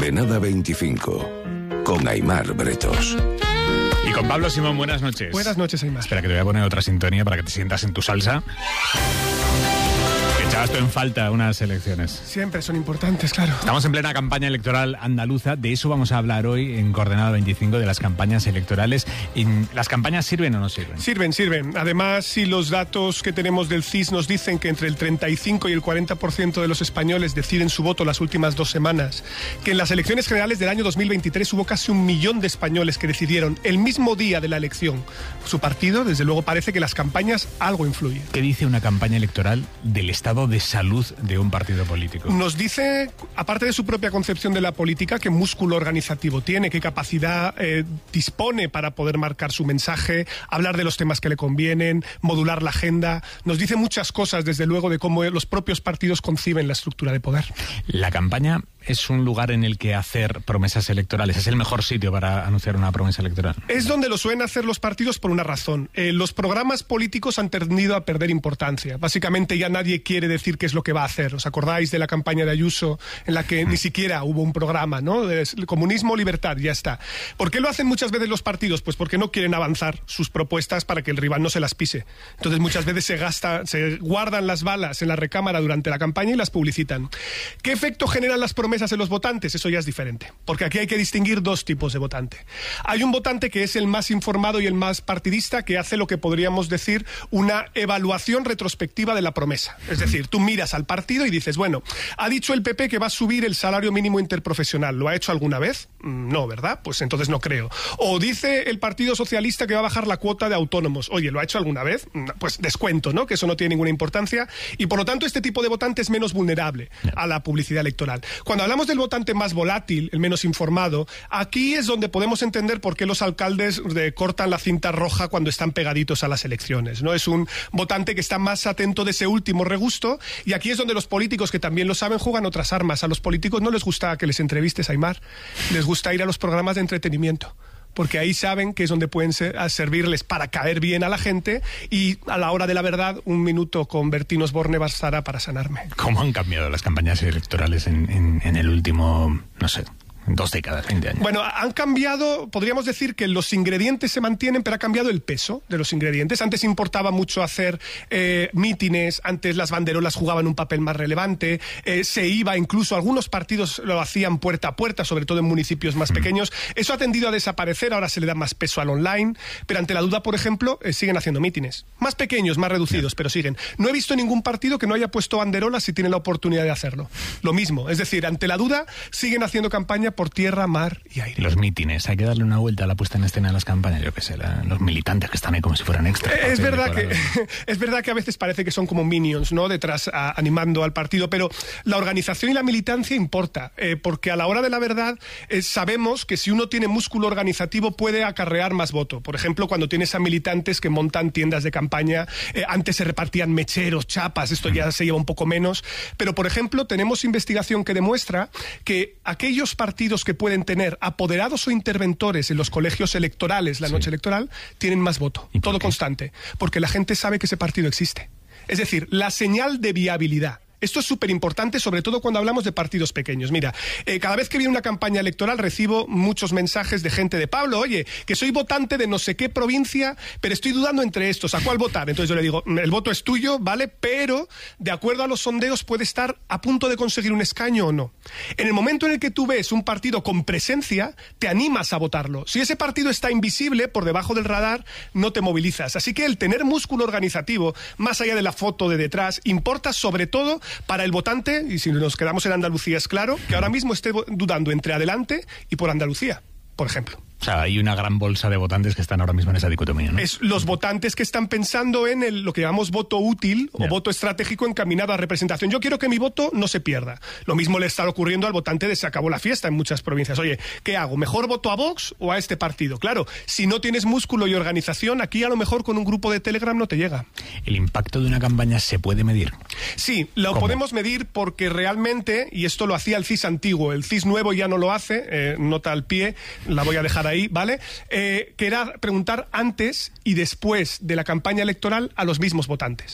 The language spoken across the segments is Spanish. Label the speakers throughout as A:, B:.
A: Coordenada 25, con Aimar Bretos.
B: Y con Pablo Simón, buenas noches.
C: Buenas noches, Aimar.
B: Espera, que te voy a poner otra sintonía para que te sientas en tu salsa. Echabas tú en falta unas elecciones.
C: Siempre son importantes, claro.
B: Estamos en plena campaña electoral andaluza. De eso vamos a hablar hoy en Coordenada 25, de las campañas electorales. ¿Las campañas sirven o no sirven?
C: Sirven. Además, si los datos que tenemos del CIS nos dicen que entre el 35 y el 40% de los españoles deciden su voto las últimas 2 semanas, que en las elecciones generales del año 2023 hubo casi 1 millón de españoles que decidieron el mismo día de la elección su partido, desde luego parece que las campañas algo influyen.
B: ¿Qué dice una campaña electoral del estado de salud de un partido político?
C: Nos dice, aparte de su propia concepción de la política, qué músculo organizativo tiene, qué capacidad dispone para poder marcar su mensaje, hablar de los temas que le convienen, modular la agenda. Nos dice muchas cosas, desde luego, de cómo los propios partidos conciben la estructura de poder.
B: La campaña es un lugar en el que hacer promesas electorales. ¿Es el mejor sitio para anunciar una promesa electoral?
C: Es donde lo suelen hacer los partidos por una razón. Los programas políticos han tendido a perder importancia. Básicamente ya nadie quiere decir qué es lo que va a hacer. ¿Os acordáis de la campaña de Ayuso en la que ni siquiera hubo un programa, ¿no? Comunismo, libertad, ya está. ¿Por qué lo hacen muchas veces los partidos? Pues porque no quieren avanzar sus propuestas para que el rival no se las pise. Entonces muchas veces se guardan las balas en la recámara durante la campaña y las publicitan. ¿Qué efecto generan las promesas en los votantes? Eso ya es diferente, porque aquí hay que distinguir 2 tipos de votante. Hay un votante que es el más informado y el más partidista, que hace lo que podríamos decir una evaluación retrospectiva de la promesa. Es decir, tú miras al partido y dices, bueno, ha dicho el PP que va a subir el salario mínimo interprofesional. ¿Lo ha hecho alguna vez? No, ¿verdad? Pues entonces no creo. O dice el Partido Socialista que va a bajar la cuota de autónomos. Oye, ¿lo ha hecho alguna vez? Pues descuento, ¿no? Que eso no tiene ninguna importancia. Y por lo tanto este tipo de votante es menos vulnerable a la publicidad electoral. Cuando hablamos del votante más volátil, el menos informado, aquí es donde podemos entender por qué los alcaldes cortan la cinta roja cuando están pegaditos a las elecciones, ¿no? Es un votante que está más atento de ese último regusto, y aquí es donde los políticos, que también lo saben, juegan otras armas. A los políticos no les gusta que les entrevistes, Aimar. Les gusta ir a los programas de entretenimiento, porque ahí saben que es donde pueden servirles para caer bien a la gente, y a la hora de la verdad 1 minuto con Bertín Osborne bastará para sanarme.
B: ¿Cómo han cambiado las campañas electorales en el último, no sé, 2 décadas, 20 años?
C: Bueno, han cambiado, podríamos decir que los ingredientes se mantienen, pero ha cambiado el peso de los ingredientes. Antes importaba mucho hacer mítines, antes las banderolas jugaban un papel más relevante, se iba, incluso algunos partidos lo hacían puerta a puerta, sobre todo en municipios más pequeños. Eso ha tendido a desaparecer, ahora se le da más peso al online, pero ante la duda, por ejemplo, siguen haciendo mítines. Más pequeños, más reducidos, pero siguen. No he visto ningún partido que no haya puesto banderolas si tiene la oportunidad de hacerlo. Lo mismo, es decir, ante la duda, siguen haciendo campaña por tierra, mar y aire.
B: Los mítines, hay que darle una vuelta a la puesta en escena de las campañas, yo qué sé, los militantes que están ahí como si fueran extras.
C: Es verdad que a veces parece que son como minions, ¿no? Detrás animando al partido, pero la organización y la militancia importa, porque a la hora de la verdad sabemos que si uno tiene músculo organizativo puede acarrear más voto. Por ejemplo, cuando tienes a militantes que montan tiendas de campaña, antes se repartían mecheros, chapas, esto ya se lleva un poco menos, pero por ejemplo tenemos investigación que demuestra que aquellos partidos que pueden tener apoderados o interventores en los colegios electorales la noche electoral tienen más voto, todo constante, porque la gente sabe que ese partido existe. Es decir, la señal de viabilidad. Esto es súper importante, sobre todo cuando hablamos de partidos pequeños. Mira, cada vez que viene una campaña electoral recibo muchos mensajes de gente de Pablo, oye, que soy votante de no sé qué provincia, pero estoy dudando entre estos, ¿a cuál votar? Entonces yo le digo, el voto es tuyo, ¿vale? Pero, de acuerdo a los sondeos, puede estar a punto de conseguir un escaño o no. En el momento en el que tú ves un partido con presencia, te animas a votarlo. Si ese partido está invisible, por debajo del radar, no te movilizas. Así que el tener músculo organizativo, más allá de la foto de detrás, importa sobre todo para el votante, y si nos quedamos en Andalucía es claro, que ahora mismo esté dudando entre Adelante y por Andalucía, por ejemplo.
B: O sea, hay una gran bolsa de votantes que están ahora mismo en esa dicotomía, ¿no?
C: Es los votantes que están pensando en lo que llamamos voto útil o voto estratégico encaminado a representación. Yo quiero que mi voto no se pierda. Lo mismo le está ocurriendo al votante de Se acabó la fiesta en muchas provincias. Oye, ¿qué hago? ¿Mejor voto a Vox o a este partido? Claro, si no tienes músculo y organización, aquí a lo mejor con un grupo de Telegram no te llega.
B: ¿El impacto de una campaña se puede medir?
C: Sí, lo podemos medir porque realmente, y esto lo hacía el CIS antiguo, el CIS nuevo ya no lo hace, nota al pie, la voy a dejar ahí, ¿vale? Que era preguntar antes y después de la campaña electoral a los mismos votantes.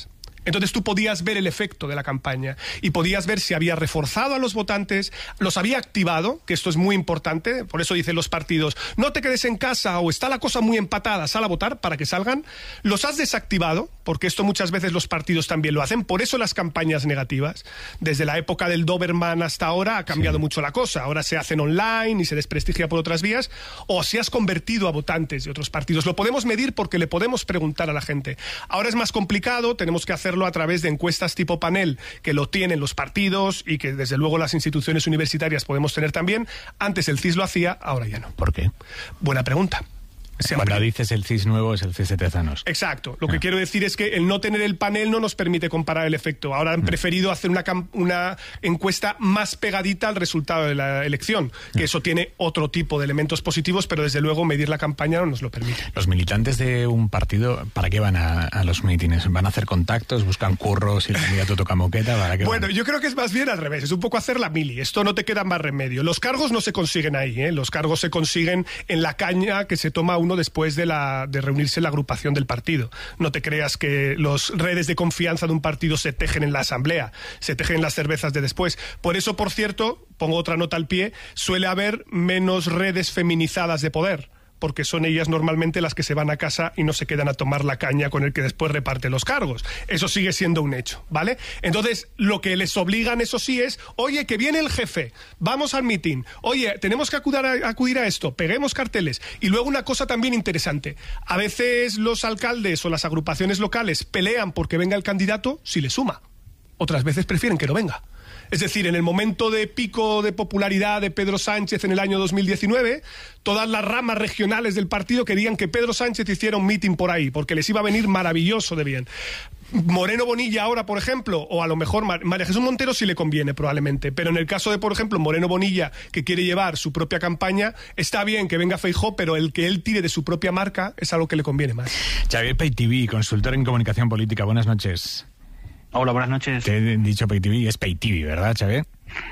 C: Entonces tú podías ver el efecto de la campaña y podías ver si había reforzado a los votantes, los había activado, que esto es muy importante, por eso dicen los partidos, no te quedes en casa o está la cosa muy empatada, sal a votar para que salgan. Los has desactivado, porque esto muchas veces los partidos también lo hacen, por eso las campañas negativas, desde la época del Doberman hasta ahora ha cambiado mucho la cosa, ahora se hacen online y se desprestigia por otras vías, o si has convertido a votantes de otros partidos. Lo podemos medir porque le podemos preguntar a la gente. Ahora es más complicado, tenemos que hacerlo a través de encuestas tipo panel, que lo tienen los partidos y que desde luego las instituciones universitarias podemos tener también. Antes el CIS lo hacía, ahora ya no.
B: ¿Por qué?
C: Buena pregunta.
B: Cuando dices el CIS nuevo es el CIS de Tezanos.
C: Exacto. Lo que quiero decir es que el no tener el panel no nos permite comparar el efecto. Ahora han preferido hacer una encuesta más pegadita al resultado de la elección, que eso tiene otro tipo de elementos positivos, pero desde luego medir la campaña no nos lo permite.
B: Los militantes de un partido, ¿para qué van a los mítines? ¿Van a hacer contactos? ¿Buscan curros? ¿Y el candidato toca moqueta? ¿Para qué
C: bueno,
B: van?
C: yo creo que es más bien al revés. Es un poco hacer la mili. Esto no te queda más remedio. Los cargos no se consiguen ahí, ¿eh? Los cargos se consiguen en la caña que se toma uno después de reunirse en la agrupación del partido. No te creas que las redes de confianza de un partido se tejen en la asamblea, se tejen en las cervezas de después. Por eso, por cierto, pongo otra nota al pie, suele haber menos redes feminizadas de poder, porque son ellas normalmente las que se van a casa y no se quedan a tomar la caña con el que después reparte los cargos. Eso sigue siendo un hecho, ¿vale? Entonces, lo que les obligan, eso sí, es, oye, que viene el jefe, vamos al mitin, oye, tenemos que acudir a esto, peguemos carteles. Y luego una cosa también interesante, a veces los alcaldes o las agrupaciones locales pelean porque venga el candidato si le suma. Otras veces prefieren que no venga. Es decir, en el momento de pico de popularidad de Pedro Sánchez en el año 2019, todas las ramas regionales del partido querían que Pedro Sánchez hiciera un mitin por ahí, porque les iba a venir maravilloso de bien. Moreno Bonilla ahora, por ejemplo, o a lo mejor María Jesús Montero sí le conviene probablemente, pero en el caso de, por ejemplo, Moreno Bonilla, que quiere llevar su propia campaña, está bien que venga Feijóo, pero el que él tire de su propia marca es algo que le conviene más.
B: Xavier Paytv, consultor en comunicación política, buenas noches.
D: Hola, buenas noches.
B: Te he dicho Paytv, es Paytv, ¿verdad, Xavier?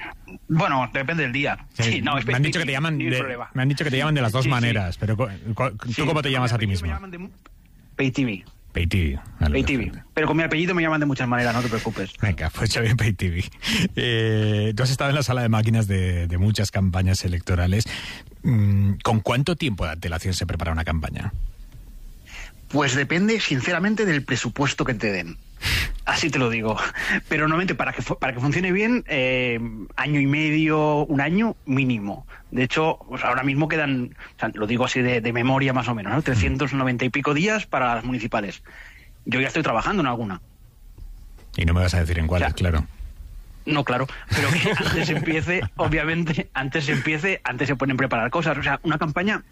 D: Bueno, depende del día. Sí, no, es
B: me han dicho que te llaman de las dos maneras, pero ¿tú cómo te llamas a ti mismo?
D: Paytv.
B: Paytv. Vale,
D: Paytv. Pero con mi apellido me llaman de muchas maneras, no te preocupes.
B: Venga, pues Xavier Paytv. Tú has estado en la sala de máquinas de muchas campañas electorales. ¿Con cuánto tiempo de antelación se prepara una campaña?
D: Pues depende, sinceramente, del presupuesto que te den. Así te lo digo. Pero normalmente para que funcione bien, año y medio, un año mínimo. De hecho, pues ahora mismo quedan, o sea, lo digo así de memoria más o menos, ¿no? 390 y pico días para las municipales. Yo ya estoy trabajando en alguna.
B: Y no me vas a decir en cuáles, o sea, claro.
D: No, claro, pero que antes empiece, obviamente, antes se pueden preparar cosas. O sea, una campaña,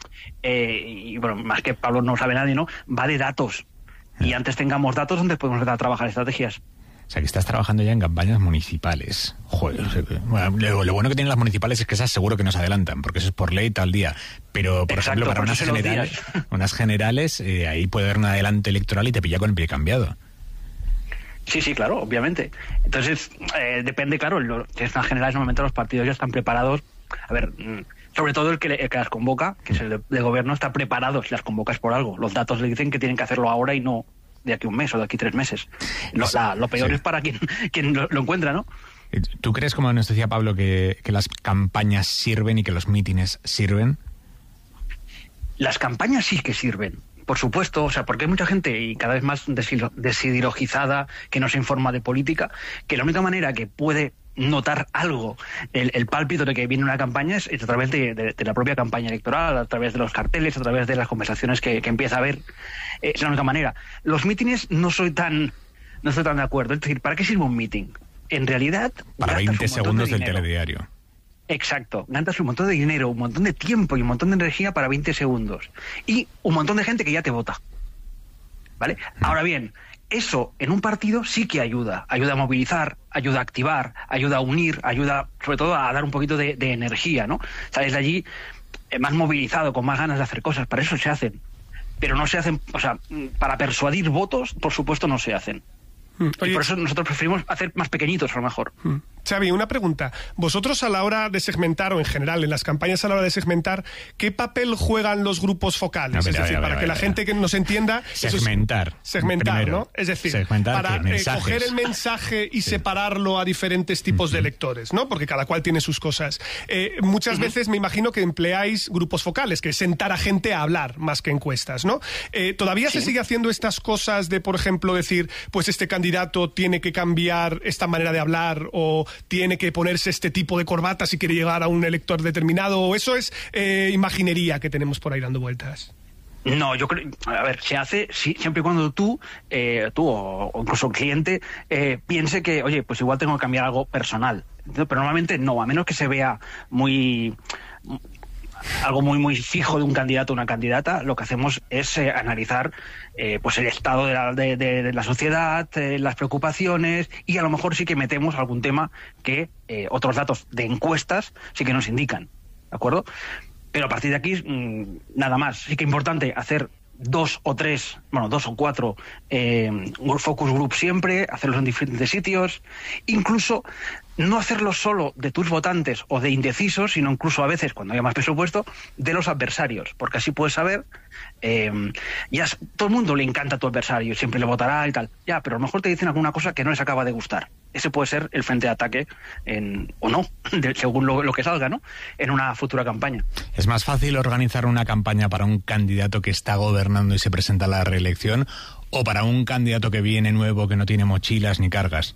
D: y bueno, más que Pablo no sabe nadie, ¿no? Va de datos. Y antes tengamos datos donde podemos empezar a trabajar estrategias.
B: O sea, que estás trabajando ya en campañas municipales. Joder, bueno, lo bueno que tienen las municipales es que esas seguro que nos adelantan, porque eso es por ley tal día. Pero, por ejemplo, para unas generales, ahí puede haber un adelante electoral y te pilla con el pie cambiado.
D: Sí, claro, obviamente. Entonces, depende, claro, si es unas generales, normalmente los partidos ya están preparados. A ver, sobre todo el que las convoca, que es el de gobierno, está preparado si las convocas por algo. Los datos le dicen que tienen que hacerlo ahora y no de aquí un mes o de aquí 3 meses. Lo peor es para quien lo encuentra, ¿no?
B: ¿Tú crees, como nos decía Pablo, que las campañas sirven y que los mítines sirven?
D: Las campañas sí que sirven. Por supuesto, o sea, porque hay mucha gente y cada vez más desideologizada que no se informa de política, que la única manera que puede notar algo, el pálpito de que viene una campaña es a través de la propia campaña electoral, a través de los carteles, a través de las conversaciones que empieza a haber. Es la única manera. Los mítines no estoy tan de acuerdo. Es decir, ¿para qué sirve un míting? En realidad,
B: para 20 segundos del telediario.
D: Exacto, gastas un montón de dinero, un montón de tiempo y un montón de energía para 20 segundos. Y un montón de gente que ya te vota. ¿Vale? Ahora bien, eso en un partido sí que ayuda. Ayuda a movilizar, ayuda a activar, ayuda a unir, ayuda sobre todo a dar un poquito de energía, ¿no? Sales de allí más movilizado, con más ganas de hacer cosas. Para eso se hacen. Pero no se hacen, o sea, para persuadir votos, por supuesto, no se hacen. Oye, y por eso nosotros preferimos hacer más pequeñitos a lo mejor.
C: Xavi, una pregunta. Vosotros a la hora de segmentar, o en general en las campañas a la hora de segmentar, ¿qué papel juegan los grupos focales? Es decir, para que la gente que nos entienda...
B: Segmentar.
C: Segmentar,
B: primero,
C: ¿no? Es decir,
B: segmentar,
C: para coger el mensaje y separarlo a diferentes tipos de lectores, ¿no? Porque cada cual tiene sus cosas. Muchas veces me imagino que empleáis grupos focales, que es sentar a gente a hablar más que encuestas, ¿no? ¿Todavía se sigue haciendo estas cosas de, por ejemplo, decir, pues este candidato tiene que cambiar esta manera de hablar o tiene que ponerse este tipo de corbata si quiere llegar a un elector determinado, o eso es imaginería que tenemos por ahí dando vueltas?
D: No, yo creo, a ver, se hace siempre y cuando tú o incluso el cliente piense que, oye, pues igual tengo que cambiar algo personal. Pero normalmente no, a menos que se vea algo muy fijo de un candidato o una candidata. Lo que hacemos es analizar pues el estado de la sociedad, las preocupaciones, y a lo mejor sí que metemos algún tema que otros datos de encuestas sí que nos indican, ¿de acuerdo? Pero a partir de aquí nada más. Sí que es importante hacer 2 o 4 focus group siempre, hacerlos en diferentes sitios, incluso no hacerlo solo de tus votantes o de indecisos, sino incluso a veces, cuando haya más presupuesto, de los adversarios, porque así puedes saber, todo el mundo le encanta a tu adversario, siempre le votará y tal, ya, pero a lo mejor te dicen alguna cosa que no les acaba de gustar. Ese puede ser el frente de ataque, o no, según lo que salga, ¿no?, en una futura campaña.
B: ¿Es más fácil organizar una campaña para un candidato que está gobernando y se presenta a la reelección, o para un candidato que viene nuevo, que no tiene mochilas ni cargas?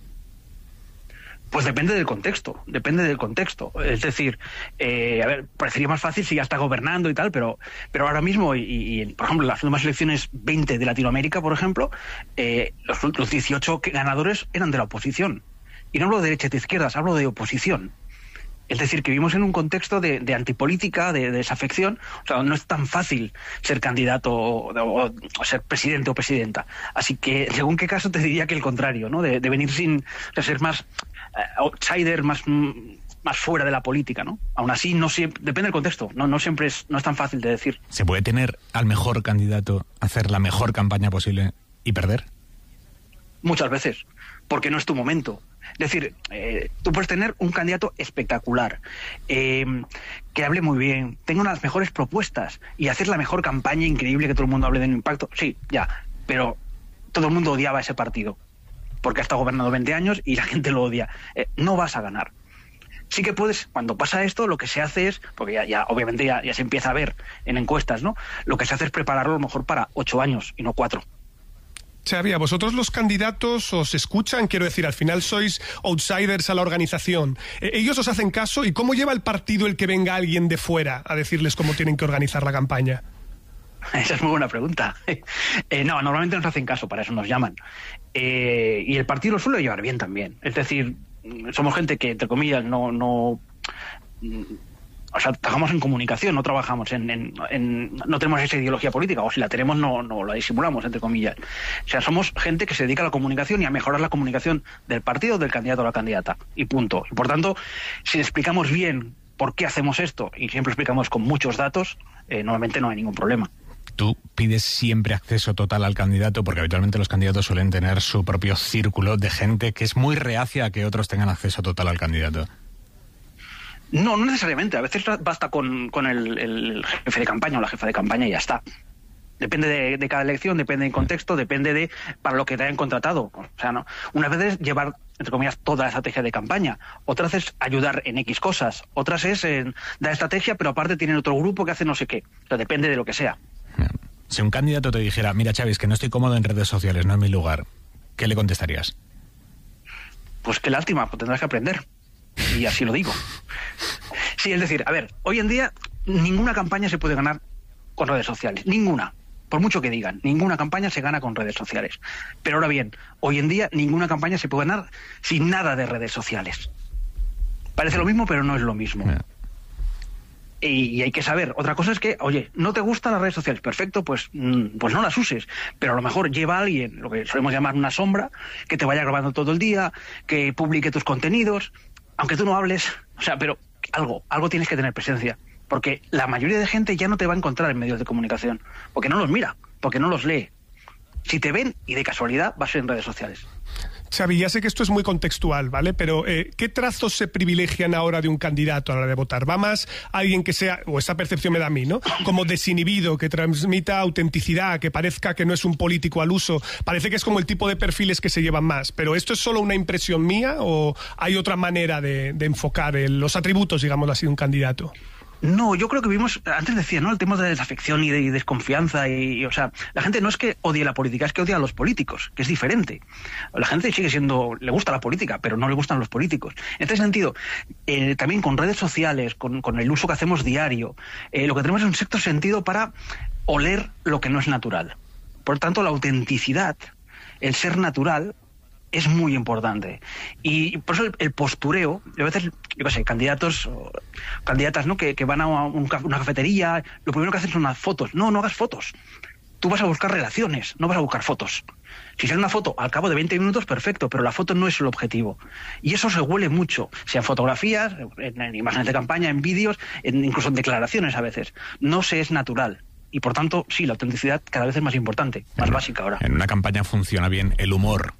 D: Pues depende del contexto. Es decir, a ver, parecería más fácil si ya está gobernando y tal, pero ahora mismo, y por ejemplo, las últimas elecciones 20 de Latinoamérica, por ejemplo, los 18 ganadores eran de la oposición. Y no hablo de derecha y de izquierdas, hablo de oposición. Es decir, que vivimos en un contexto de antipolítica, de desafección. O sea, no es tan fácil ser candidato o ser presidente o presidenta. Así que, según qué caso, te diría que el contrario, ¿no? De venir ser más outsider, más fuera de la política, ¿no? Aún así, no siempre, depende del contexto. No siempre no es tan fácil de decir.
B: ¿Se puede tener al mejor candidato, hacer la mejor campaña posible y perder?
D: Muchas veces, porque no es tu momento. Es decir, tú puedes tener un candidato espectacular, que hable muy bien, tenga unas mejores propuestas y hacer la mejor campaña increíble, que todo el mundo hable de un impacto. Sí, ya, pero todo el mundo odiaba ese partido, porque ha estado gobernando 20 años y la gente lo odia. No vas a ganar. Sí que puedes, cuando pasa esto, lo que se hace es, porque obviamente ya se empieza a ver en encuestas, ¿no? Lo que se hace es prepararlo a lo mejor para 8 años y no 4.
C: Xavi, ¿a vosotros los candidatos os escuchan? Quiero decir, al final sois outsiders a la organización. ¿Ellos os hacen caso? ¿Y cómo lleva el partido el que venga alguien de fuera a decirles cómo tienen que organizar la campaña?
D: Esa es muy buena pregunta. No, normalmente nos hacen caso, para eso nos llaman. Y el partido lo suele llevar bien también. Es decir, somos gente que, entre comillas, no trabajamos en comunicación, no trabajamos no tenemos esa ideología política, o si la tenemos no la disimulamos, entre comillas. O sea, somos gente que se dedica a la comunicación y a mejorar la comunicación del partido, del candidato o la candidata, y punto. Y por tanto, si le explicamos bien por qué hacemos esto, y siempre explicamos con muchos datos, normalmente no hay ningún problema.
B: ¿Tú pides siempre acceso total al candidato? Porque habitualmente los candidatos suelen tener su propio círculo de gente que es muy reacia a que otros tengan acceso total al candidato.
D: No necesariamente. A veces basta con el jefe de campaña o la jefa de campaña y ya está. Depende de cada elección, depende del contexto, depende de para lo que te hayan contratado. O sea, no. Una vez es llevar, entre comillas, toda la estrategia de campaña. Otras es ayudar en X cosas. Otras es dar estrategia, pero aparte tienen otro grupo que hace no sé qué. O sea, depende de lo que sea.
B: Si un candidato te dijera, mira, Xavi, es que no estoy cómodo en redes sociales, no es mi lugar, ¿qué le contestarías?
D: Pues qué lástima, pues tendrás que aprender. Y así lo digo. Sí, es decir, a ver, hoy en día ninguna campaña se puede ganar con redes sociales. Ninguna. Por mucho que digan, ninguna campaña se gana con redes sociales. Pero ahora bien, hoy en día ninguna campaña se puede ganar sin nada de redes sociales. Parece lo mismo, pero no es lo mismo. Y hay que saber. Otra cosa es que, oye, ¿no te gustan las redes sociales? Perfecto, pues no las uses. Pero a lo mejor lleva a alguien, lo que solemos llamar una sombra, que te vaya grabando todo el día, que publique tus contenidos, aunque tú no hables. O sea, pero algo tienes que tener presencia. Porque la mayoría de gente ya no te va a encontrar en medios de comunicación. Porque no los mira, porque no los lee. Si te ven, y de casualidad, va a ser en redes sociales.
C: Xavi, ya sé que esto es muy contextual, ¿vale? Pero ¿qué trazos se privilegian ahora de un candidato a la hora de votar? ¿Va más alguien que sea, o esa percepción me da a mí, ¿no? Como desinhibido, que transmita autenticidad, que parezca que no es un político al uso? Parece que es como el tipo de perfiles que se llevan más. ¿Pero esto es solo una impresión mía o hay otra manera de enfocar los atributos, digamos así, de un candidato?
D: No, yo creo que vimos, antes decía, ¿no? El tema de desafección y de desconfianza o sea, la gente no es que odie la política, es que odia a los políticos, que es diferente. La gente sigue le gusta la política, pero no le gustan los políticos. En este sentido, también con redes sociales, con el uso que hacemos diario, lo que tenemos es un sexto sentido para oler lo que no es natural. Por tanto, la autenticidad, el ser natural, es muy importante. Y por eso el postureo, a veces, yo qué sé, candidatos o candidatas, ¿no? que van a una cafetería, lo primero que hacen son unas fotos. No hagas fotos. Tú vas a buscar relaciones, no vas a buscar fotos. Si sale una foto al cabo de 20 minutos, perfecto, pero la foto no es el objetivo. Y eso se huele mucho, sea en fotografías, en imágenes de campaña, en vídeos, incluso en declaraciones a veces. No se es natural. Y por tanto, sí, la autenticidad cada vez es más importante, más básica ahora.
B: En una campaña funciona bien el humor.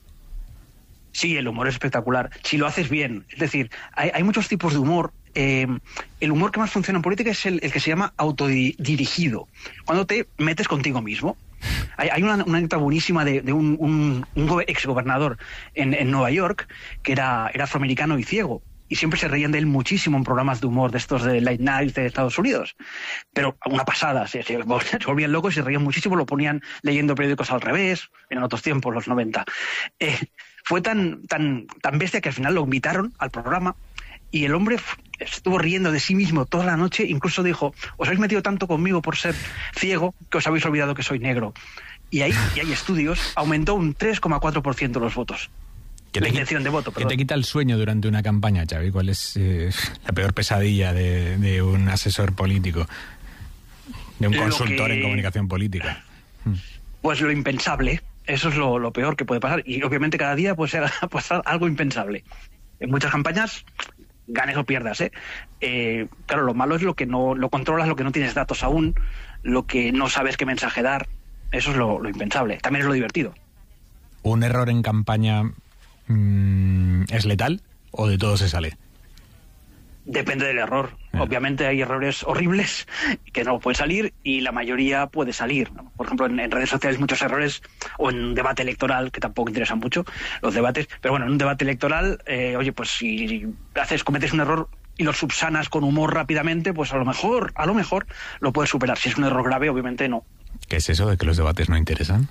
D: Sí, el humor es espectacular, si lo haces bien. Es decir, hay muchos tipos de humor. El humor que más funciona en política es el que se llama autodirigido, cuando te metes contigo mismo. Hay una anécdota buenísima de un exgobernador en Nueva York que era afroamericano y ciego. Y siempre se reían de él muchísimo en programas de humor de estos de late night de Estados Unidos. Pero una pasada, se volvían locos y se reían muchísimo, lo ponían leyendo periódicos al revés, en otros tiempos, los 90. Fue tan bestia que al final lo invitaron al programa y el hombre estuvo riendo de sí mismo toda la noche, incluso dijo, os habéis metido tanto conmigo por ser ciego que os habéis olvidado que soy negro. Y hay estudios, aumentó un 3,4% los votos. La intención de voto, perdón.
B: ¿Qué te quita el sueño durante una campaña, Xavi? ¿Cuál es la peor pesadilla de un asesor político? De un consultor en comunicación política.
D: Pues lo impensable. Eso es lo peor que puede pasar. Y obviamente cada día puede ser algo impensable. En muchas campañas, ganes o pierdas, claro, lo malo es lo que no lo controlas, lo que no tienes datos aún, lo que no sabes qué mensaje dar. Eso es lo impensable. También es lo divertido.
B: ¿Un error en campaña es letal o de todo se sale?
D: Depende del error. Obviamente hay errores horribles que no pueden salir y la mayoría puede salir, ¿no? Por ejemplo, en redes sociales muchos errores, o en un debate electoral, que tampoco interesan mucho los debates, pero bueno, en un debate electoral, oye, pues si cometes un error y lo subsanas con humor rápidamente, pues a lo mejor lo puedes superar. Si es un error grave, obviamente no.
B: ¿Qué es eso de que los debates no interesan?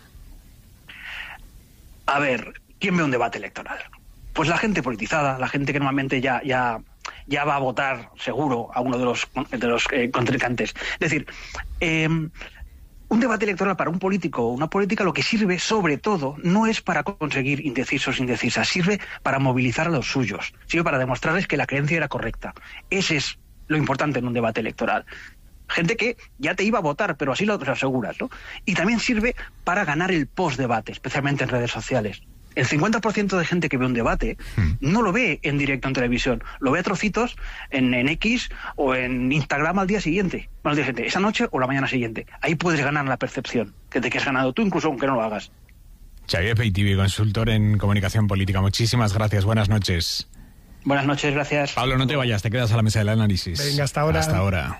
D: A ver, ¿quién ve un debate electoral? Pues la gente politizada, la gente que normalmente ya va a votar seguro a uno de los contrincantes. Es decir, un debate electoral para un político o una política lo que sirve sobre todo no es para conseguir indecisos, indecisas, sirve para movilizar a los suyos, sirve para demostrarles que la creencia era correcta. Ese es lo importante en un debate electoral. Gente que ya te iba a votar, pero así lo aseguras, ¿no? Y también sirve para ganar el post-debate, especialmente en redes sociales. El 50% de gente que ve un debate no lo ve en directo en televisión, lo ve a trocitos en X o en Instagram al día siguiente. Bueno, al día siguiente, esa noche o la mañana siguiente. Ahí puedes ganar la percepción de que has ganado tú, incluso aunque no lo hagas.
B: Xavi Peitivi, consultor en comunicación política. Muchísimas gracias, buenas noches.
D: Buenas noches, gracias.
B: Pablo, no te vayas, te quedas a la mesa del análisis.
C: Venga, hasta ahora.
B: Hasta ahora.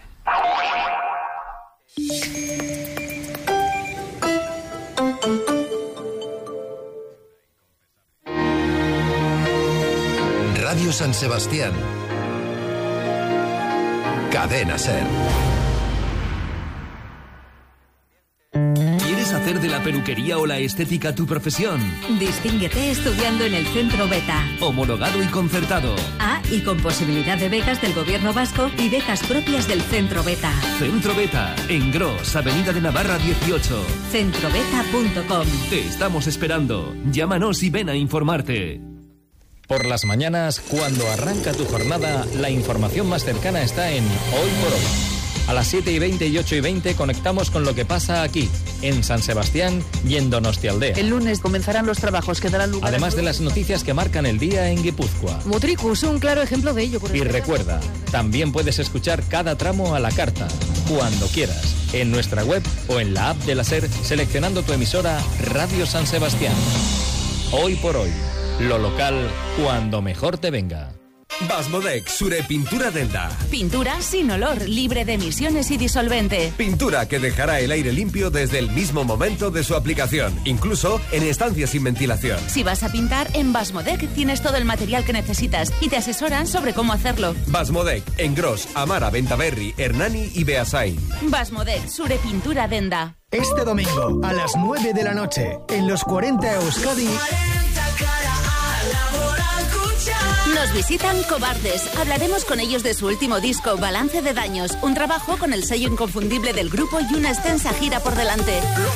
A: Radio San Sebastián. Cadena SER.
E: ¿Quieres hacer de la peluquería o la estética tu profesión?
F: Distínguete estudiando en el Centro Beta.
E: Homologado y concertado.
F: Y con posibilidad de becas del Gobierno vasco y becas propias del Centro Beta.
E: Centro Beta, en Gros, Avenida de Navarra 18.
F: Centrobeta.com.
E: Te estamos esperando. Llámanos y ven a informarte.
G: Por las mañanas, cuando arranca tu jornada, la información más cercana está en Hoy por Hoy. A las 7:20 y 8:20 conectamos con lo que pasa aquí, en San Sebastián y en Donostialdea.
H: El lunes comenzarán los trabajos que darán lugar...
G: Además de las noticias que marcan el día en Guipúzcoa.
H: Motricus, un claro ejemplo de ello.
G: Y recuerda, también puedes escuchar cada tramo a la carta, cuando quieras, en nuestra web o en la app de la SER, seleccionando tu emisora Radio San Sebastián. Hoy por Hoy. Lo local, cuando mejor te venga.
I: Basmodec Sure Pintura Denda.
F: Pintura sin olor, libre de emisiones y disolvente.
I: Pintura que dejará el aire limpio desde el mismo momento de su aplicación, incluso en estancias sin ventilación.
F: Si vas a pintar, en Basmodec tienes todo el material que necesitas y te asesoran sobre cómo hacerlo.
I: Basmodec, en Gros, Amara, Bentaberri, Hernani y Beasain.
F: Basmodec Sure Pintura Denda.
J: Este domingo a las 9 de la noche, en los 40 Euskadi...
F: Nos visitan Cobardes. Hablaremos con ellos de su último disco, Balance de Daños, un trabajo con el sello inconfundible del grupo y una extensa gira por delante.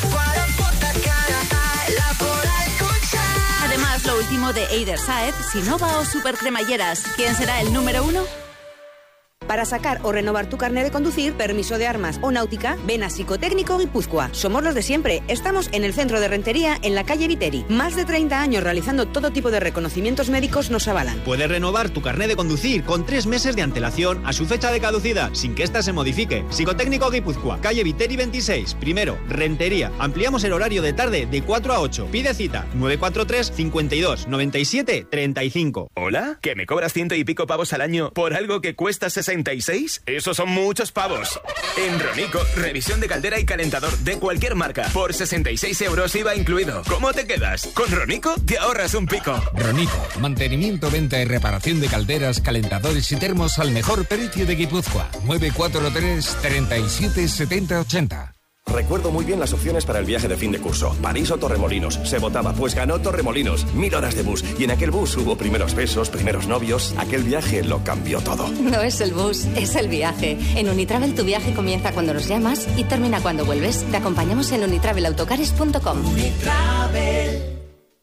F: Además, lo último de Eider Saez, Sinova o Super Cremalleras. ¿Quién será el número 1?
K: Para sacar o renovar tu carnet de conducir, permiso de armas o náutica, ven a Psicotécnico Guipúzcoa. Somos los de siempre. Estamos en el centro de Rentería, en la calle Viteri. Más de 30 años realizando todo tipo de reconocimientos médicos nos avalan.
L: Puedes renovar tu carnet de conducir con 3 meses de antelación a su fecha de caducidad, sin que ésta se modifique. Psicotécnico Guipúzcoa, calle Viteri 26, primero, Rentería. Ampliamos el horario de tarde de 4 a 8. Pide cita 943 52 97 35.
M: ¿Hola? ¿Que me cobras 100 y pico pavos al año por algo que cuesta 66? Esos son muchos pavos. En Ronico, revisión de caldera y calentador de cualquier marca por 66 euros IVA incluido. ¿Cómo te quedas? Con Ronico te ahorras un pico.
N: Ronico, mantenimiento, venta y reparación de calderas, calentadores y termos al mejor precio de Guipúzcoa. 943 37 70 80.
O: Recuerdo muy bien las opciones para el viaje de fin de curso. París o Torremolinos. Se votaba, pues ganó Torremolinos. 1000 horas de bus. Y en aquel bus hubo primeros besos, primeros novios. Aquel viaje lo cambió todo.
P: No es el bus, es el viaje. En Unitravel tu viaje comienza cuando nos llamas y termina cuando vuelves. Te acompañamos en unitravelautocares.com.
A: Unitravel.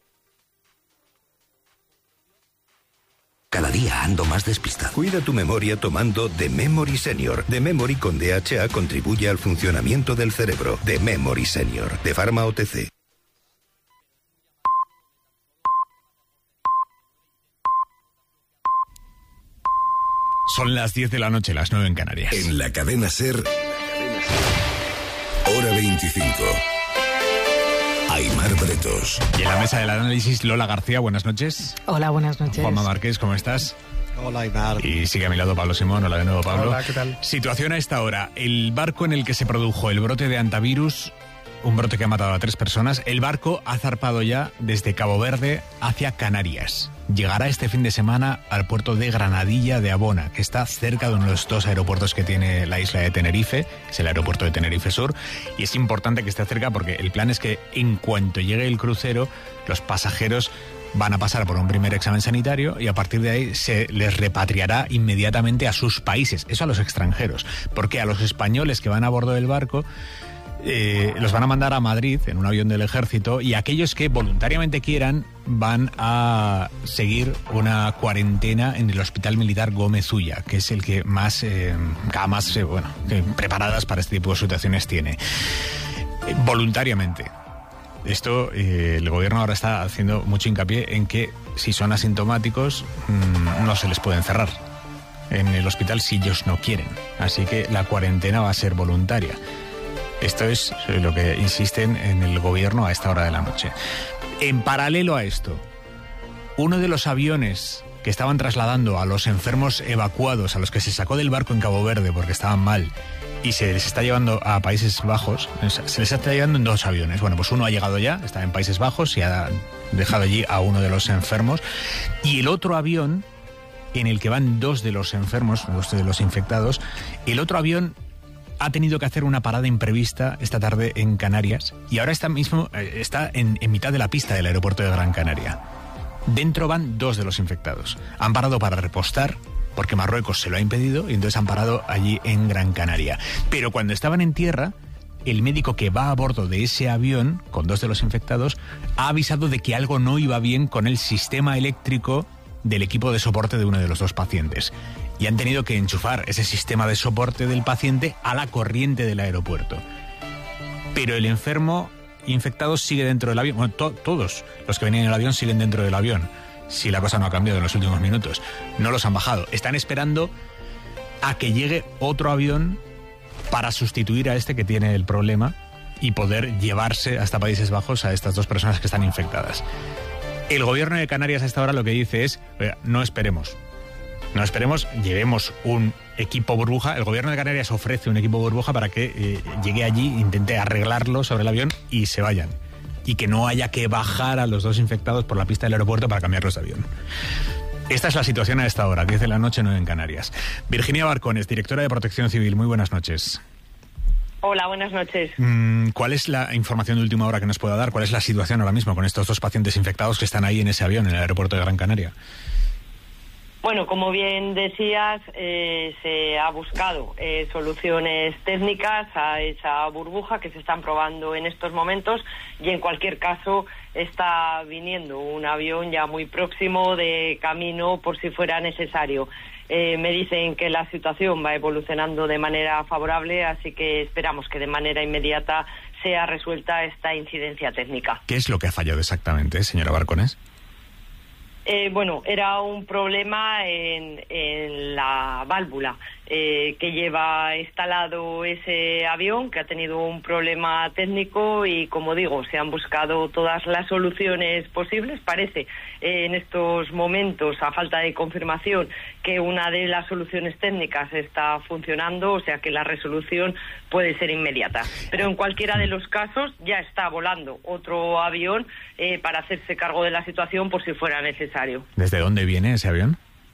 A: Cada día ando más despistado. Cuida tu memoria tomando The Memory Senior. The Memory con DHA contribuye al funcionamiento del cerebro. The Memory Senior, de Pharma OTC.
B: Son las 10 de la noche, las 9 en Canarias.
A: En la cadena SER, hora 25. Aimar Bretos.
B: Y en la mesa del análisis, Lola García, buenas noches.
H: Hola, buenas noches.
B: Juanma Márquez, ¿cómo estás?
Q: Hola, Aimar.
B: Y sigue a mi lado Pablo Simón. Hola de nuevo, Pablo.
C: Hola, ¿qué tal?
B: Situación a esta hora. El barco en el que se produjo el brote de antivirus, un brote que ha matado a 3 personas, el barco ha zarpado ya desde Cabo Verde hacia Canarias. Llegará este fin de semana al puerto de Granadilla de Abona, que está cerca de uno de los 2 aeropuertos que tiene la isla de Tenerife, es el aeropuerto de Tenerife Sur, y es importante que esté cerca porque el plan es que en cuanto llegue el crucero, los pasajeros van a pasar por un primer examen sanitario y a partir de ahí se les repatriará inmediatamente a sus países, eso a los extranjeros, porque a los españoles que van a bordo del barco los van a mandar a Madrid en un avión del ejército y aquellos que voluntariamente quieran van a seguir una cuarentena en el Hospital Militar Gómez Ulla, que es el que más camas preparadas para este tipo de situaciones tiene. Voluntariamente. Esto, el gobierno ahora está haciendo mucho hincapié en que si son asintomáticos no se les puede encerrar en el hospital si ellos no quieren. Así que la cuarentena va a ser voluntaria. Esto es lo que insisten en el gobierno a esta hora de la noche. En paralelo a esto, uno de los aviones que estaban trasladando a los enfermos evacuados, a los que se sacó del barco en Cabo Verde porque estaban mal, y se les está llevando a Países Bajos, se les está llevando en 2 aviones. Bueno, pues uno ha llegado ya, está en Países Bajos y ha dejado allí a uno de los enfermos, y el otro avión, en el que van 2 de los enfermos, 2 de los infectados, el otro avión ha tenido que hacer una parada imprevista esta tarde en Canarias y ahora está en mitad de la pista del aeropuerto de Gran Canaria. Dentro van 2 de los infectados. Han parado para repostar porque Marruecos se lo ha impedido y entonces han parado allí en Gran Canaria. Pero cuando estaban en tierra, el médico que va a bordo de ese avión con 2 de los infectados ha avisado de que algo no iba bien con el sistema eléctrico del equipo de soporte de uno de los 2 pacientes. Y han tenido que enchufar ese sistema de soporte del paciente a la corriente del aeropuerto. Pero el enfermo infectado sigue dentro del avión. Bueno, todos los que venían en el avión siguen dentro del avión. Si la cosa no ha cambiado en los últimos minutos. No los han bajado. Están esperando a que llegue otro avión para sustituir a este que tiene el problema y poder llevarse hasta Países Bajos a estas 2 personas que están infectadas. El gobierno de Canarias a esta hora lo que dice es, no esperemos, llevemos un equipo burbuja. El gobierno de Canarias ofrece un equipo burbuja para que llegue allí, intente arreglarlo sobre el avión y se vayan. Y que no haya que bajar a los 2 infectados por la pista del aeropuerto para cambiarlos de avión. Esta es la situación a esta hora, 10 de la noche, 9 en Canarias. Virginia Barcones, directora de Protección Civil, muy buenas noches.
Q: Hola, buenas noches.
B: ¿Cuál es la información de última hora que nos pueda dar? ¿Cuál es la situación ahora mismo con estos 2 pacientes infectados que están ahí en ese avión, en el aeropuerto de Gran Canaria?
Q: Bueno, como bien decías, se ha buscado soluciones técnicas a esa burbuja que se están probando en estos momentos y en cualquier caso está viniendo un avión ya muy próximo de camino por si fuera necesario. Me dicen que la situación va evolucionando de manera favorable, así que esperamos que de manera inmediata sea resuelta esta incidencia técnica.
B: ¿Qué es lo que ha fallado exactamente, señora Barcones?
Q: Bueno, era un problema en la válvula que lleva instalado ese avión, que ha tenido un problema técnico y, como digo, se han buscado todas las soluciones posibles. Parece en estos momentos, a falta de confirmación, que una de las soluciones técnicas está funcionando, o sea que la resolución puede ser inmediata. Pero en cualquiera de los casos ya está volando otro avión para hacerse cargo de la situación por si fuera necesario.
B: ¿Desde dónde viene ese avión?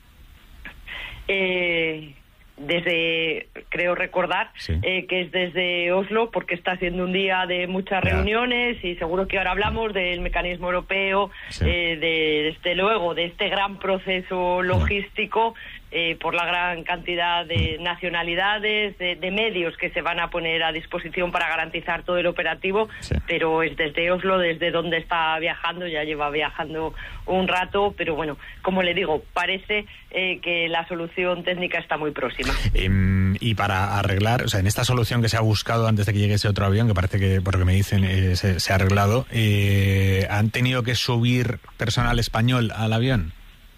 Q: Desde, creo recordar, sí, que es desde Oslo, porque está siendo un día de muchas reuniones y seguro que ahora hablamos del mecanismo europeo, sí, desde luego, de este gran proceso logístico, por la gran cantidad de nacionalidades, de medios que se van a poner a disposición para garantizar todo el operativo, sí, pero es desde Oslo, desde donde está viajando, ya lleva viajando un rato, pero bueno, como le digo, parece que la solución técnica está muy próxima.
B: Y para arreglar, o sea, en esta solución que se ha buscado antes de que llegue ese otro avión, que parece que, por lo que me dicen, se ha arreglado, ¿han tenido que subir personal español al avión?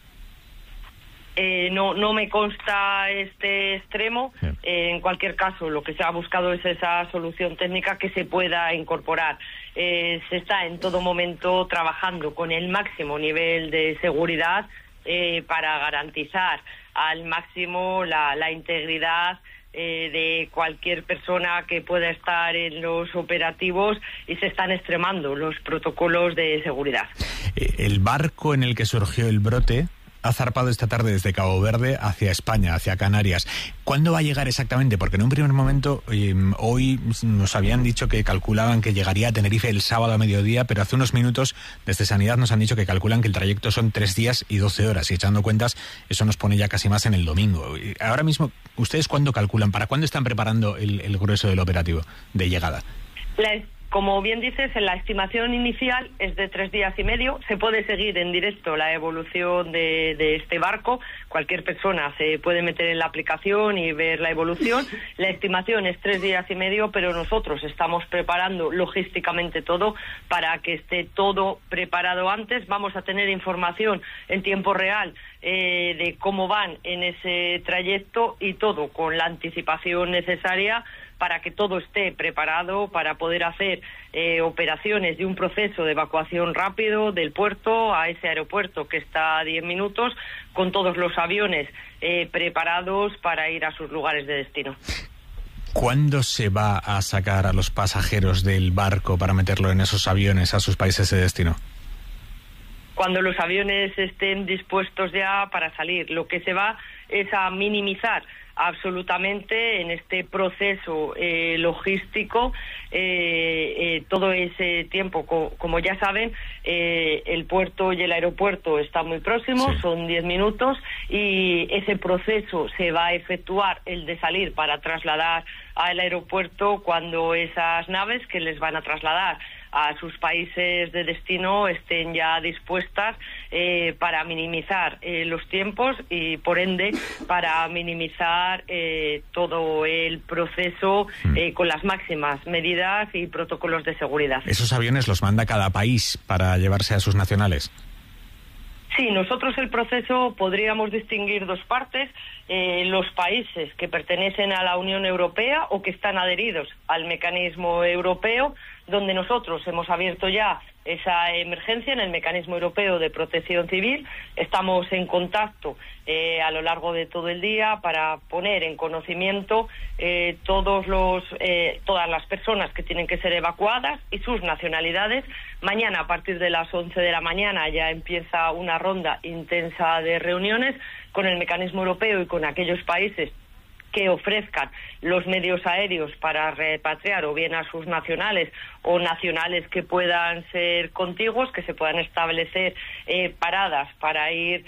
Q: No me consta este extremo. En cualquier caso, lo que se ha buscado es esa solución técnica que se pueda incorporar. Se está en todo momento trabajando con el máximo nivel de seguridad para garantizar al máximo la integridad de cualquier persona que pueda estar en los operativos, y se están extremando los protocolos de seguridad.
B: El barco en el que surgió el brote ha zarpado esta tarde desde Cabo Verde hacia España, hacia Canarias. ¿Cuándo va a llegar exactamente? Porque en un primer momento, hoy nos habían dicho que calculaban que llegaría a Tenerife el sábado a mediodía, pero hace unos minutos desde Sanidad nos han dicho que calculan que el trayecto son 3 días y 12 horas, y echando cuentas eso nos pone ya casi más en el domingo. Ahora mismo, ¿ustedes cuándo calculan? ¿Para cuándo están preparando el grueso del operativo de llegada?
Q: Como bien dices, la estimación inicial es de 3 días y medio. Se puede seguir en directo la evolución de este barco. Cualquier persona se puede meter en la aplicación y ver la evolución. La estimación es 3 días y medio, pero nosotros estamos preparando logísticamente todo para que esté todo preparado antes. Vamos a tener información en tiempo real de cómo van en ese trayecto, y todo con la anticipación necesaria para que todo esté preparado para poder hacer operaciones de un proceso de evacuación rápido del puerto a ese aeropuerto que está a 10 minutos, con todos los aviones preparados para ir a sus lugares de destino.
B: ¿Cuándo se va a sacar a los pasajeros del barco para meterlo en esos aviones a sus países de destino?
Q: Cuando los aviones estén dispuestos ya para salir. Lo que se va es a minimizar absolutamente en este proceso logístico todo ese tiempo. Como ya saben, el puerto y el aeropuerto están muy próximos, sí, son 10 minutos, y ese proceso se va a efectuar, el de salir para trasladar al aeropuerto, cuando esas naves que les van a trasladar a sus países de destino estén ya dispuestas, para minimizar los tiempos y, por ende, para minimizar todo el proceso con las máximas medidas y protocolos de seguridad.
B: ¿Esos aviones los manda cada país para llevarse a sus nacionales?
Q: Sí, nosotros el proceso podríamos distinguir 2 partes. Los países que pertenecen a la Unión Europea o que están adheridos al mecanismo europeo, donde nosotros hemos abierto ya esa emergencia en el Mecanismo Europeo de Protección Civil. Estamos en contacto a lo largo de todo el día para poner en conocimiento todas las personas que tienen que ser evacuadas y sus nacionalidades. Mañana, a partir de las 11 de la mañana, ya empieza una ronda intensa de reuniones con el Mecanismo Europeo y con aquellos países que ofrezcan los medios aéreos para repatriar o bien a sus nacionales o nacionales que puedan ser contiguos, que se puedan establecer paradas para ir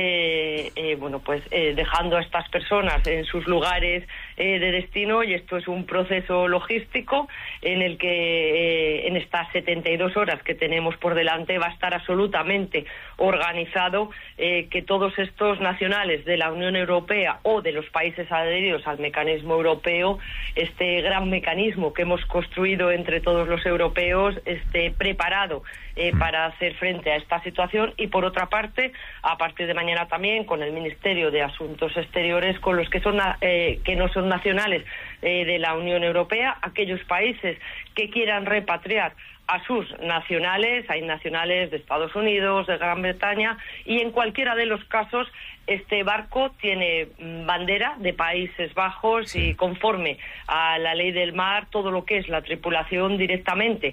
Q: dejando a estas personas en sus lugares de destino. Y esto es un proceso logístico en el que en estas 72 horas que tenemos por delante va a estar absolutamente organizado que todos estos nacionales de la Unión Europea o de los países adheridos al mecanismo europeo, este gran mecanismo que hemos construido entre todos los europeos, esté preparado para hacer frente a esta situación. Y por otra parte, a partir de mañana también con el Ministerio de Asuntos Exteriores, con los que no son nacionales de la Unión Europea, aquellos países que quieran repatriar a sus nacionales, hay nacionales de Estados Unidos, de Gran Bretaña, y en cualquiera de los casos este barco tiene bandera de Países Bajos y conforme a la ley del mar, todo lo que es la tripulación directamente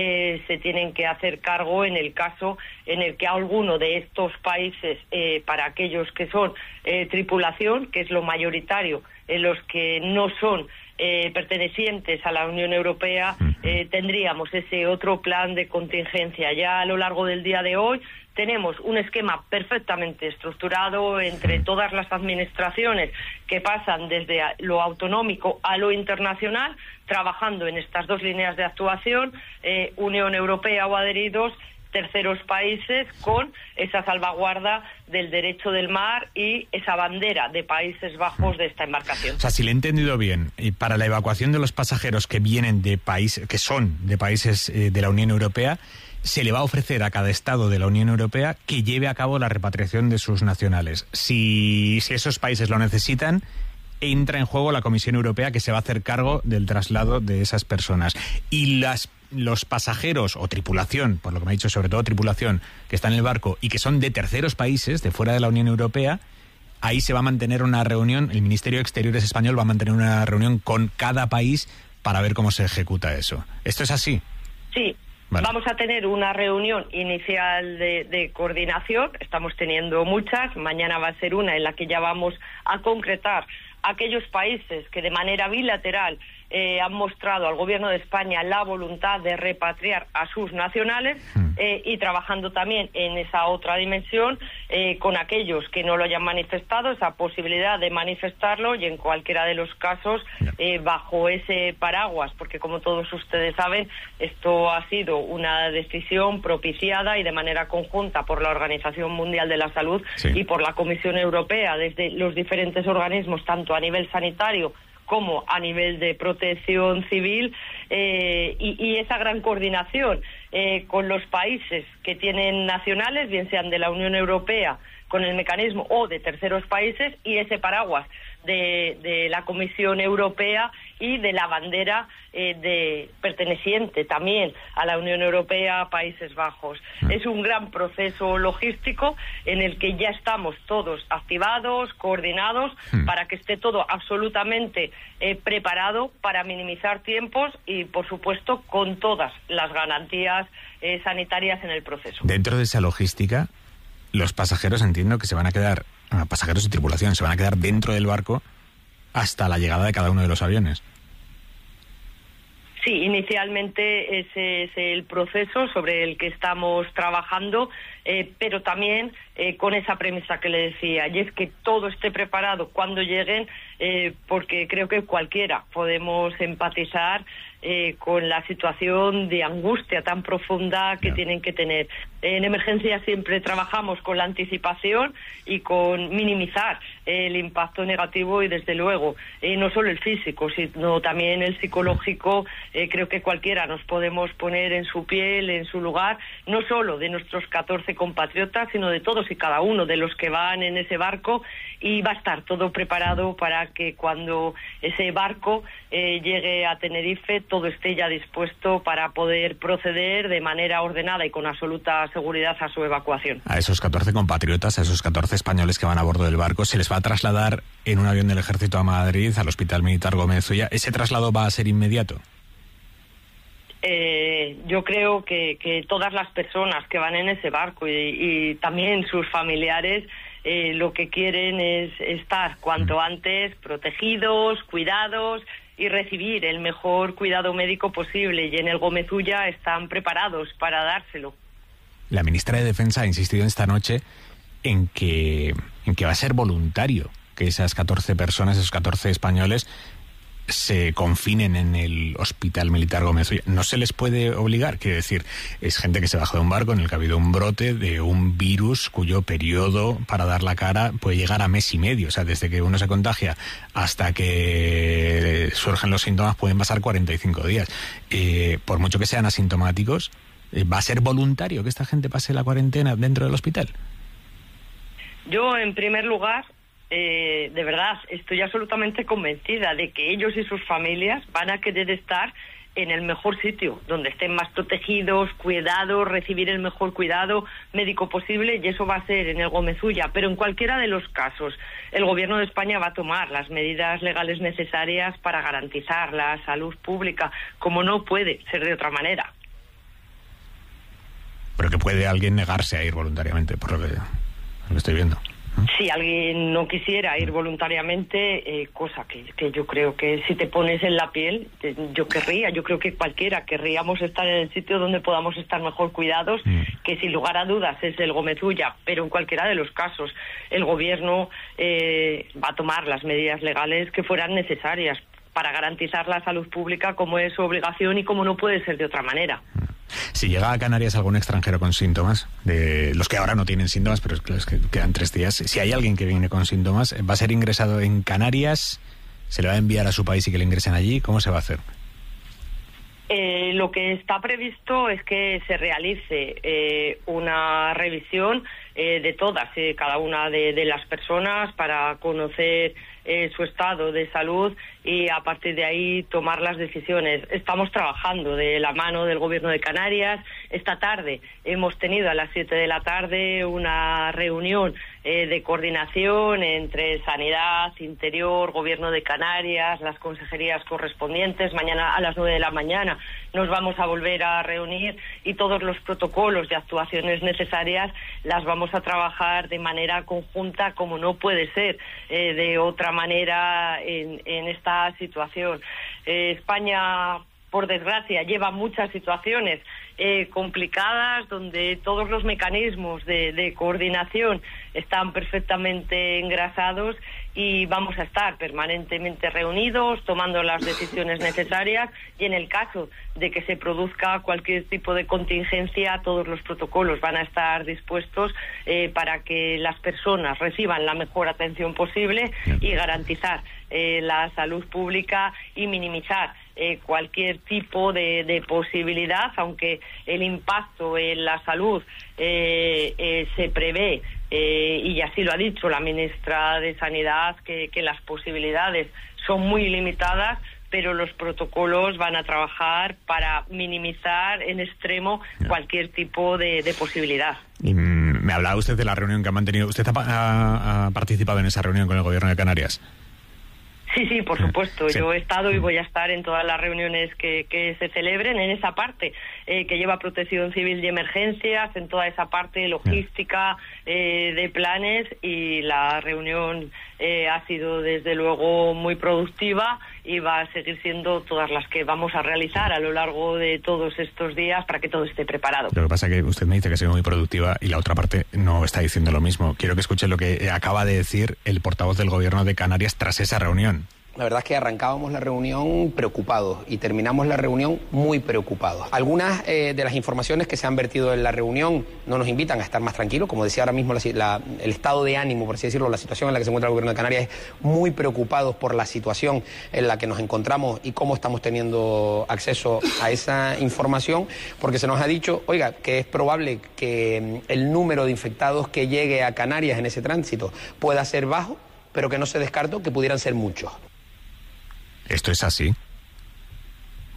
Q: se tienen que hacer cargo en el caso en el que alguno de estos países, para aquellos que son tripulación, que es lo mayoritario, en los que no son pertenecientes a la Unión Europea, tendríamos ese otro plan de contingencia. Ya a lo largo del día de hoy tenemos un esquema perfectamente estructurado entre todas las administraciones que pasan desde lo autonómico a lo internacional, trabajando en estas dos líneas de actuación, Unión Europea o adheridos, terceros países, con esa salvaguarda del derecho del mar y esa bandera de Países Bajos de esta embarcación.
B: O sea, si le he entendido bien, y para la evacuación de los pasajeros que vienen de países, que son de países de la Unión Europea, se le va a ofrecer a cada Estado de la Unión Europea que lleve a cabo la repatriación de sus nacionales. Si esos países lo necesitan, entra en juego la Comisión Europea, que se va a hacer cargo del traslado de esas personas. Y los pasajeros o tripulación, por lo que me ha dicho, sobre todo tripulación, que está en el barco y que son de terceros países, de fuera de la Unión Europea, ahí se va a mantener una reunión, el Ministerio de Exteriores español va a mantener una reunión con cada país para ver cómo se ejecuta eso. ¿Esto es así?
Q: Sí. Vale. Vamos a tener una reunión inicial de coordinación, estamos teniendo muchas, mañana va a ser una en la que ya vamos a concretar aquellos países que de manera bilateral han mostrado al Gobierno de España la voluntad de repatriar a sus nacionales y trabajando también en esa otra dimensión con aquellos que no lo hayan manifestado, esa posibilidad de manifestarlo, y en cualquiera de los casos bajo ese paraguas, porque como todos ustedes saben, esto ha sido una decisión propiciada y de manera conjunta por la Organización Mundial de la Salud y por la Comisión Europea, desde los diferentes organismos, tanto a nivel sanitario como a nivel de protección civil, y esa gran coordinación con los países que tienen nacionales, bien sean de la Unión Europea con el mecanismo o de terceros países, y ese paraguas de la Comisión Europea y de la bandera de perteneciente también a la Unión Europea, Países Bajos. Es un gran proceso logístico en el que ya estamos todos activados, coordinados, para que esté todo absolutamente preparado para minimizar tiempos y, por supuesto, con todas las garantías sanitarias en el proceso.
B: Dentro de esa logística, los pasajeros, entiendo que se van a quedar, pasajeros y tripulación, se van a quedar dentro del barco hasta la llegada de cada uno de los aviones.
Q: Sí, inicialmente ese es el proceso sobre el que estamos trabajando, pero también con esa premisa que le decía, y es que todo esté preparado cuando lleguen, porque creo que cualquiera podemos empatizar con la situación de angustia tan profunda que tienen que tener. En emergencia siempre trabajamos con la anticipación y con minimizar el impacto negativo, y desde luego no solo el físico, sino también el psicológico. Creo que cualquiera nos podemos poner en su piel, en su lugar, no solo de nuestros 14 compatriotas, sino de todos y cada uno de los que van en ese barco, y va a estar todo preparado para que cuando ese barco llegue a Tenerife todo esté ya dispuesto para poder proceder de manera ordenada y con absoluta seguridad a su evacuación.
B: A esos 14 compatriotas, a esos 14 españoles que van a bordo del barco, se les va a trasladar en un avión del Ejército a Madrid, al Hospital Militar Gómez Ulla. ¿Ese traslado va a ser inmediato?
Q: Yo creo que todas las personas que van en ese barco y también sus familiares lo que quieren es estar cuanto antes protegidos, cuidados y recibir el mejor cuidado médico posible, y en el Gómez Ulla están preparados para dárselo.
B: La ministra de Defensa ha insistido esta noche en que va a ser voluntario que esas 14 personas, esos 14 españoles, se confinen en el Hospital Militar Gómez Ulla. No se les puede obligar, quiero decir, es gente que se baja de un barco en el que ha habido un brote de un virus cuyo periodo para dar la cara puede llegar a mes y medio. O sea, desde que uno se contagia hasta que surgen los síntomas pueden pasar 45 días. Por mucho que sean asintomáticos, ¿va a ser voluntario que esta gente pase la cuarentena dentro del hospital?
Q: Yo, en primer lugar, de verdad, estoy absolutamente convencida de que ellos y sus familias van a querer estar en el mejor sitio, donde estén más protegidos, cuidados, recibir el mejor cuidado médico posible, y eso va a ser en el Gómez Ulla. Pero en cualquiera de los casos, el Gobierno de España va a tomar las medidas legales necesarias para garantizar la salud pública, como no puede ser de otra manera.
B: Pero que puede alguien negarse a ir voluntariamente, por lo que estoy viendo.
Q: Si alguien no quisiera ir voluntariamente, cosa que yo creo que si te pones en la piel, yo creo que cualquiera querríamos estar en el sitio donde podamos estar mejor cuidados, que sin lugar a dudas es el Gómez Ulla, pero en cualquiera de los casos el gobierno va a tomar las medidas legales que fueran necesarias para garantizar la salud pública, como es su obligación y como no puede ser de otra manera.
B: Si llega a Canarias algún extranjero con síntomas, de los que ahora no tienen síntomas, pero es que quedan 3 días, si hay alguien que viene con síntomas, ¿va a ser ingresado en Canarias? ¿Se le va a enviar a su país y que le ingresen allí? ¿Cómo se va a hacer?
Q: Lo que está previsto es que se realice una revisión de todas, cada una de las personas para conocer su estado de salud y a partir de ahí tomar las decisiones. Estamos trabajando de la mano del Gobierno de Canarias. Esta tarde hemos tenido a las 7 de la tarde una reunión de coordinación entre Sanidad, Interior, Gobierno de Canarias, las consejerías correspondientes. Mañana a las 9 de la mañana nos vamos a volver a reunir y todos los protocolos de actuaciones necesarias las vamos a trabajar de manera conjunta, como no puede ser de otra manera en esta situación. España, por desgracia, lleva muchas situaciones complicadas donde todos los mecanismos de coordinación están perfectamente engrasados y vamos a estar permanentemente reunidos, tomando las decisiones necesarias, y en el caso de que se produzca cualquier tipo de contingencia, todos los protocolos van a estar dispuestos para que las personas reciban la mejor atención posible y garantizar la salud pública y minimizar cualquier tipo de posibilidad, aunque el impacto en la salud se prevé, y así lo ha dicho la ministra de Sanidad, que las posibilidades son muy limitadas, pero los protocolos van a trabajar para minimizar en extremo cualquier tipo de posibilidad.
B: Y me hablaba usted de la reunión que ha mantenido. ¿Usted ha participado en esa reunión con el Gobierno de Canarias?
Q: Sí, por supuesto.
B: Sí.
Q: Yo he estado y voy a estar en todas las reuniones que se celebren, en esa parte que lleva protección civil y emergencias, en toda esa parte logística de planes, y la reunión ha sido desde luego muy productiva y va a seguir siendo todas las que vamos a realizar a lo largo de todos estos días para que todo esté preparado.
B: Lo que pasa es que usted me dice que ha sido muy productiva y la otra parte no está diciendo lo mismo. Quiero que escuche lo que acaba de decir el portavoz del Gobierno de Canarias tras esa reunión.
R: La verdad es que arrancábamos la reunión preocupados y terminamos la reunión muy preocupados. Algunas de las informaciones que se han vertido en la reunión no nos invitan a estar más tranquilos. Como decía ahora mismo, el estado de ánimo, por así decirlo, la situación en la que se encuentra el Gobierno de Canarias, es muy preocupados por la situación en la que nos encontramos y cómo estamos teniendo acceso a esa información, porque se nos ha dicho, oiga, que es probable que el número de infectados que llegue a Canarias en ese tránsito pueda ser bajo, pero que no se descartó que pudieran ser muchos.
B: ¿Esto es así?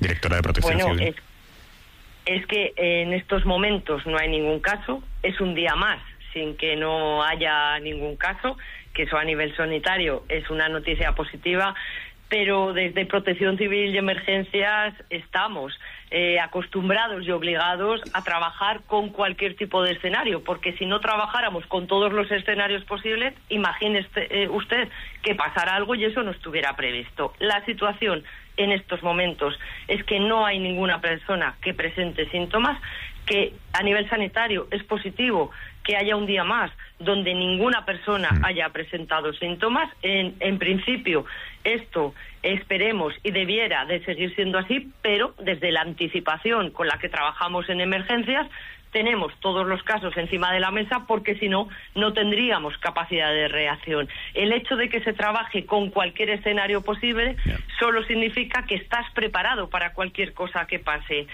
B: Directora de Protección Civil.
Q: Es que en estos momentos no hay ningún caso, es un día más sin que no haya ningún caso, que eso a nivel sanitario es una noticia positiva, pero desde Protección Civil y Emergencias estamos acostumbrados y obligados a trabajar con cualquier tipo de escenario, porque si no trabajáramos con todos los escenarios posibles, imagínese usted que pasara algo y eso no estuviera previsto. La situación en estos momentos es que no hay ninguna persona que presente síntomas, que a nivel sanitario es positivo que haya un día más donde ninguna persona haya presentado síntomas. En principio, esto esperemos y debiera de seguir siendo así, pero desde la anticipación con la que trabajamos en emergencias, tenemos todos los casos encima de la mesa, porque si no, no tendríamos capacidad de reacción. El hecho de que se trabaje con cualquier escenario posible solo significa que estás preparado para cualquier cosa que pase.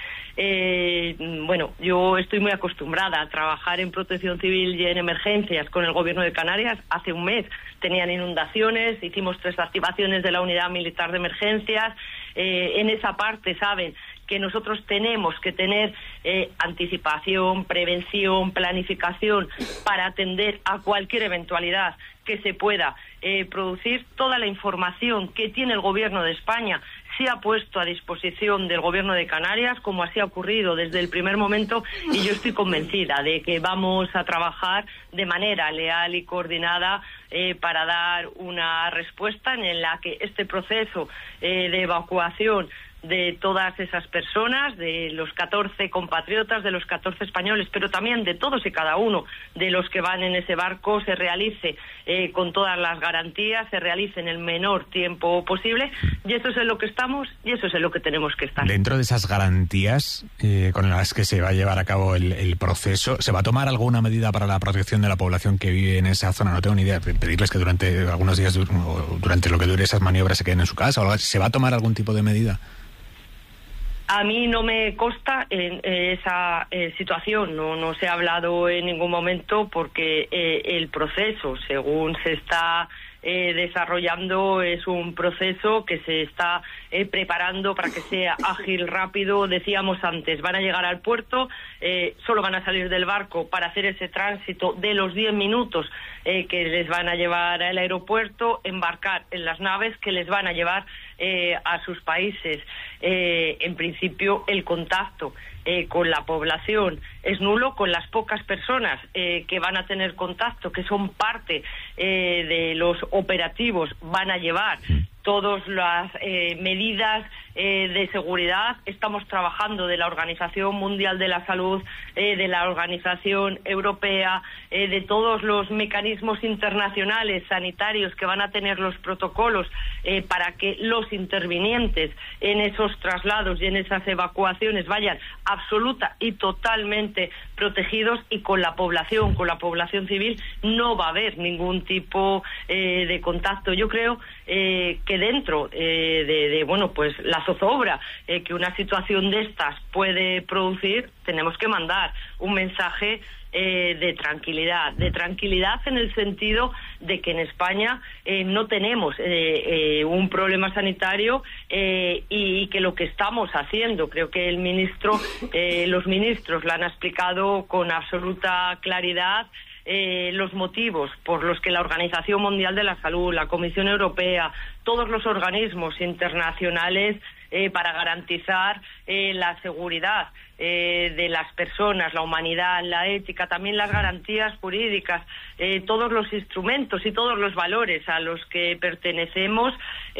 Q: Bueno, yo estoy muy acostumbrada a trabajar en Protección Civil y en emergencias con el Gobierno de Canarias. Hace un mes tenían inundaciones, hicimos 3 activaciones de la Unidad Militar de Emergencias. En esa parte saben que nosotros tenemos que tener anticipación, prevención, planificación para atender a cualquier eventualidad que se pueda producir. Toda la información que tiene el Gobierno de España se ha puesto a disposición del Gobierno de Canarias, como así ha ocurrido desde el primer momento, y yo estoy convencida de que vamos a trabajar de manera leal y coordinada para dar una respuesta en la que este proceso de evacuación de todas esas personas, de los 14 compatriotas, de los 14 españoles, pero también de todos y cada uno de los que van en ese barco, se realice con todas las garantías, se realice en el menor tiempo posible, y eso es en lo que estamos y eso es en lo que tenemos que estar.
B: Dentro de esas garantías con las que se va a llevar a cabo el proceso, ¿se va a tomar alguna medida para la protección de la población que vive en esa zona? No tengo ni idea, pedirles que durante algunos días, durante lo que dure esas maniobras, se queden en su casa o algo así. ¿Se va a tomar algún tipo de medida?
Q: A mí no me consta en esa situación, no se ha hablado en ningún momento, porque el proceso, según se está desarrollando, es un proceso que se está preparando para que sea ágil, rápido. Decíamos antes, van a llegar al puerto, solo van a salir del barco para hacer ese tránsito de los 10 minutos que les van a llevar al aeropuerto, embarcar en las naves que les van a llevar a sus países. En principio, el contacto con la población es nulo, con las pocas personas que van a tener contacto, que son parte de los operativos, van a llevar todas las medidas de seguridad. Estamos trabajando de la Organización Mundial de la Salud, de la Organización Europea, de todos los mecanismos internacionales sanitarios que van a tener los protocolos para que los intervinientes en esos traslados y en esas evacuaciones vayan absoluta y totalmente protegidos, y con la población civil no va a haber ningún tipo de contacto. Yo creo que dentro de bueno, pues la zozobra que una situación de estas puede producir, tenemos que mandar un mensaje de tranquilidad en el sentido de que en España no tenemos un problema sanitario y que lo que estamos haciendo, creo que los ministros lo han explicado con absoluta claridad, los motivos por los que la Organización Mundial de la Salud, la Comisión Europea, todos los organismos internacionales para garantizar la seguridad de las personas, la humanidad, la ética, también las garantías jurídicas, todos los instrumentos y todos los valores a los que pertenecemos,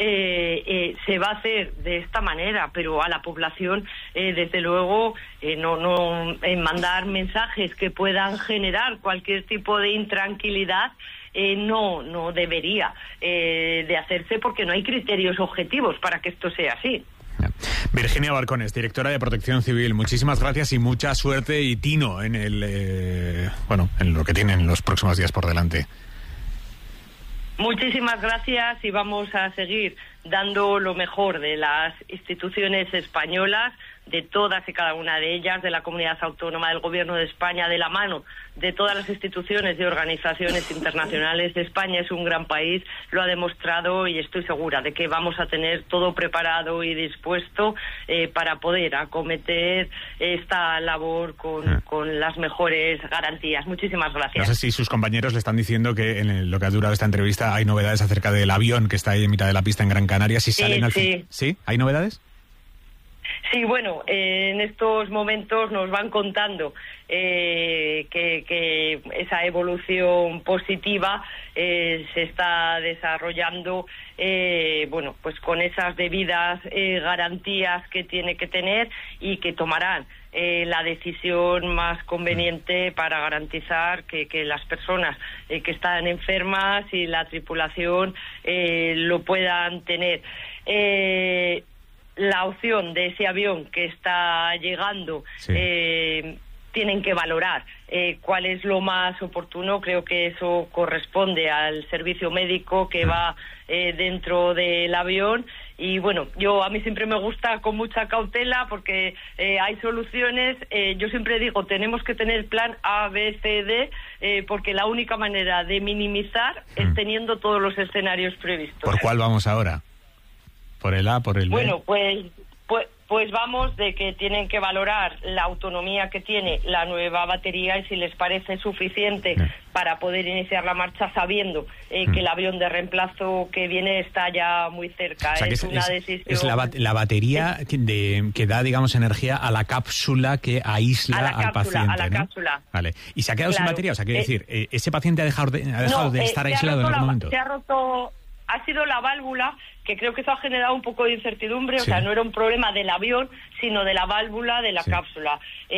Q: se va a hacer de esta manera, pero a la población, desde luego, no mandar mensajes que puedan generar cualquier tipo de intranquilidad. No debería de hacerse, porque no hay criterios objetivos para que esto sea así.
B: Virginia Barcones, directora de Protección Civil, muchísimas gracias y mucha suerte y tino en en lo que tienen los próximos días por delante.
Q: Muchísimas gracias, y vamos a seguir dando lo mejor de las instituciones españolas, de todas y cada una de ellas, de la comunidad autónoma, del Gobierno de España, de la mano de todas las instituciones y organizaciones internacionales. España es un gran país, lo ha demostrado, y estoy segura de que vamos a tener todo preparado y dispuesto para poder acometer esta labor con las mejores garantías. Muchísimas gracias.
B: No sé si sus compañeros le están diciendo que en lo que ha durado esta entrevista hay novedades acerca del avión que está ahí en mitad de la pista en Gran Canaria. Si salen al fin. ¿Sí? ¿Hay novedades?
Q: Sí, bueno, en estos momentos nos van contando que esa evolución positiva se está desarrollando, bueno, pues con esas debidas garantías que tiene que tener, y que tomarán la decisión más conveniente para garantizar que las personas que están enfermas y la tripulación lo puedan tener. La opción de ese avión que está llegando, tienen que valorar cuál es lo más oportuno. Creo que eso corresponde al servicio médico que va dentro del avión. Y bueno, a mí siempre me gusta con mucha cautela, porque hay soluciones. Yo siempre digo, tenemos que tener plan A, B, C, D, porque la única manera de minimizar es teniendo todos los escenarios previstos.
B: ¿Por cuál vamos ahora? ¿Por el A, por el B?
Q: Bueno, pues vamos de que tienen que valorar la autonomía que tiene la nueva batería y si les parece suficiente para poder iniciar la marcha, sabiendo que el avión de reemplazo que viene está ya muy cerca. O sea, es una decisión.
B: Es la batería que da, digamos, energía a la cápsula que aísla al paciente.
Q: A la cápsula.
B: Vale. ¿Y se ha quedado sin batería? O sea, quiere decir, ¿ese paciente ha dejado de estar aislado en algún momento?
Q: Se ha roto. Ha sido la válvula, que creo que eso ha generado un poco de incertidumbre. O sea, no era un problema del avión, sino de la válvula de la cápsula.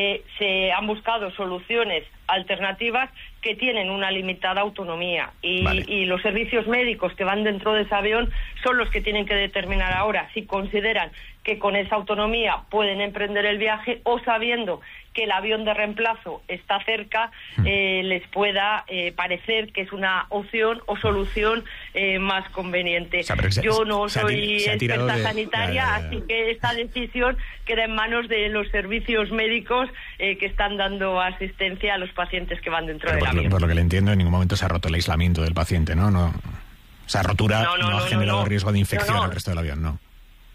Q: Se han buscado soluciones alternativas que tienen una limitada autonomía, y los servicios médicos que van dentro de ese avión son los que tienen que determinar ahora si consideran que con esa autonomía pueden emprender el viaje, o sabiendo que el avión de reemplazo está cerca, les pueda parecer que es una opción o solución más conveniente. O sea, yo no soy experta sanitaria, así que esta decisión queda en manos de los servicios médicos que están dando asistencia a los pacientes que van dentro del avión.
B: Por lo que le entiendo, en ningún momento se ha roto el aislamiento del paciente, ¿no? O sea, rotura no ha generado riesgo de infección al resto del avión, ¿no?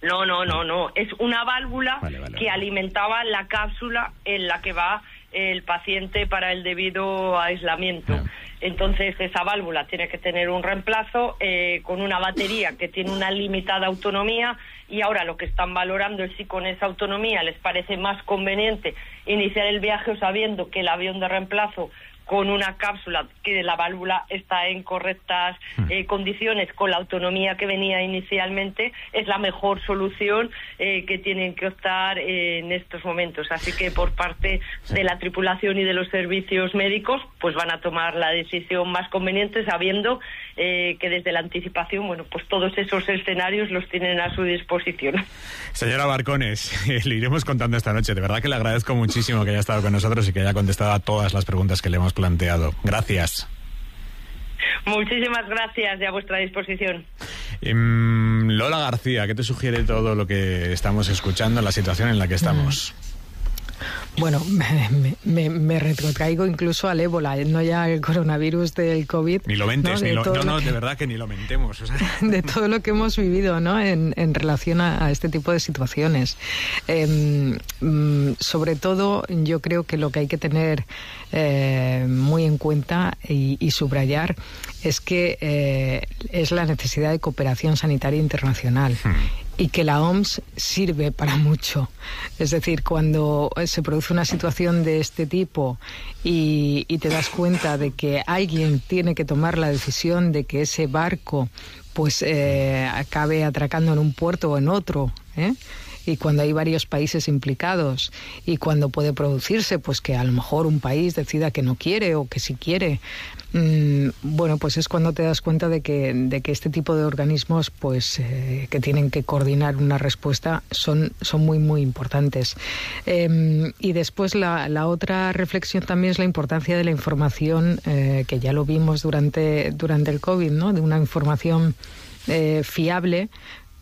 Q: No. Es una válvula que alimentaba la cápsula en la que va el paciente para el debido aislamiento. Entonces, esa válvula tiene que tener un reemplazo con una batería que tiene una limitada autonomía, y ahora lo que están valorando es si con esa autonomía les parece más conveniente iniciar el viaje, o sabiendo que el avión de reemplazo con una cápsula que la válvula está en correctas condiciones, con la autonomía que venía inicialmente, es la mejor solución que tienen que optar en estos momentos. Así que por parte de la tripulación y de los servicios médicos, pues van a tomar la decisión más conveniente, sabiendo que desde la anticipación, bueno, pues todos esos escenarios los tienen a su disposición.
B: Señora Barcones, le iremos contando esta noche. De verdad que le agradezco muchísimo que haya estado con nosotros y que haya contestado a todas las preguntas que le hemos planteado. Gracias.
Q: Muchísimas gracias, y a vuestra disposición.
B: Lola García, ¿qué te sugiere todo lo que estamos escuchando, la situación en la que estamos?
S: Bueno, me retrotraigo incluso al ébola, no ya al coronavirus del COVID.
B: Ni lo mentes, ¿no? De verdad que ni lo mentemos. O sea.
S: De todo lo que hemos vivido, ¿no? En relación a este tipo de situaciones. Sobre todo, yo creo que lo que hay que tener muy en cuenta y subrayar es que es la necesidad de cooperación sanitaria internacional. Y que la OMS sirve para mucho. Es decir, cuando se produce una situación de este tipo y te das cuenta de que alguien tiene que tomar la decisión de que ese barco pues acabe atracando en un puerto o en otro, y cuando hay varios países implicados, y cuando puede producirse pues que a lo mejor un país decida que no quiere o que sí quiere, bueno, pues es cuando te das cuenta de que este tipo de organismos pues que tienen que coordinar una respuesta son muy muy importantes. Y después la otra reflexión también es la importancia de la información, que ya lo vimos durante el COVID, ¿no? De una información fiable,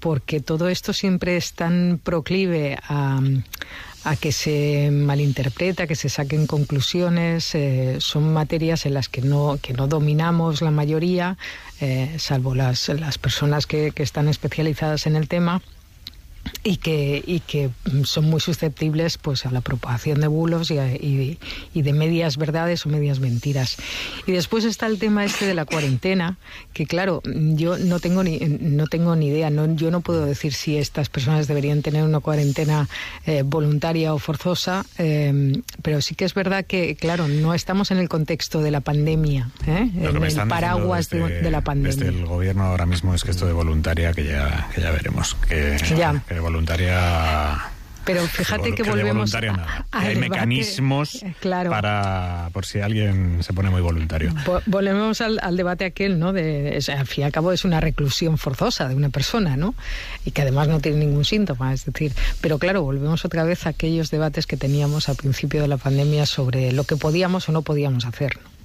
S: porque todo esto siempre es tan proclive a que se malinterpreta, que se saquen conclusiones. Son materias en las que no dominamos la mayoría, salvo las personas que están especializadas en el tema. Y que son muy susceptibles pues a la propagación de bulos y de medias verdades o medias mentiras. Y después está el tema este de la cuarentena, que claro, yo no tengo ni idea, yo no puedo decir si estas personas deberían tener una cuarentena voluntaria o forzosa, pero sí que es verdad que, claro, no estamos en el contexto de la pandemia, en el paraguas de la pandemia.
B: Desde el gobierno ahora mismo es que esto de voluntaria, que ya veremos, que voluntaria.
S: Pero fíjate que volvemos
B: hay mecanismos para, por si alguien se pone muy voluntario.
S: Volvemos al debate aquel, ¿no? Al fin y al cabo es una reclusión forzosa de una persona, ¿no? Y que además no tiene ningún síntoma, es decir, pero claro, volvemos otra vez a aquellos debates que teníamos al principio de la pandemia sobre lo que podíamos o no podíamos hacer, ¿no?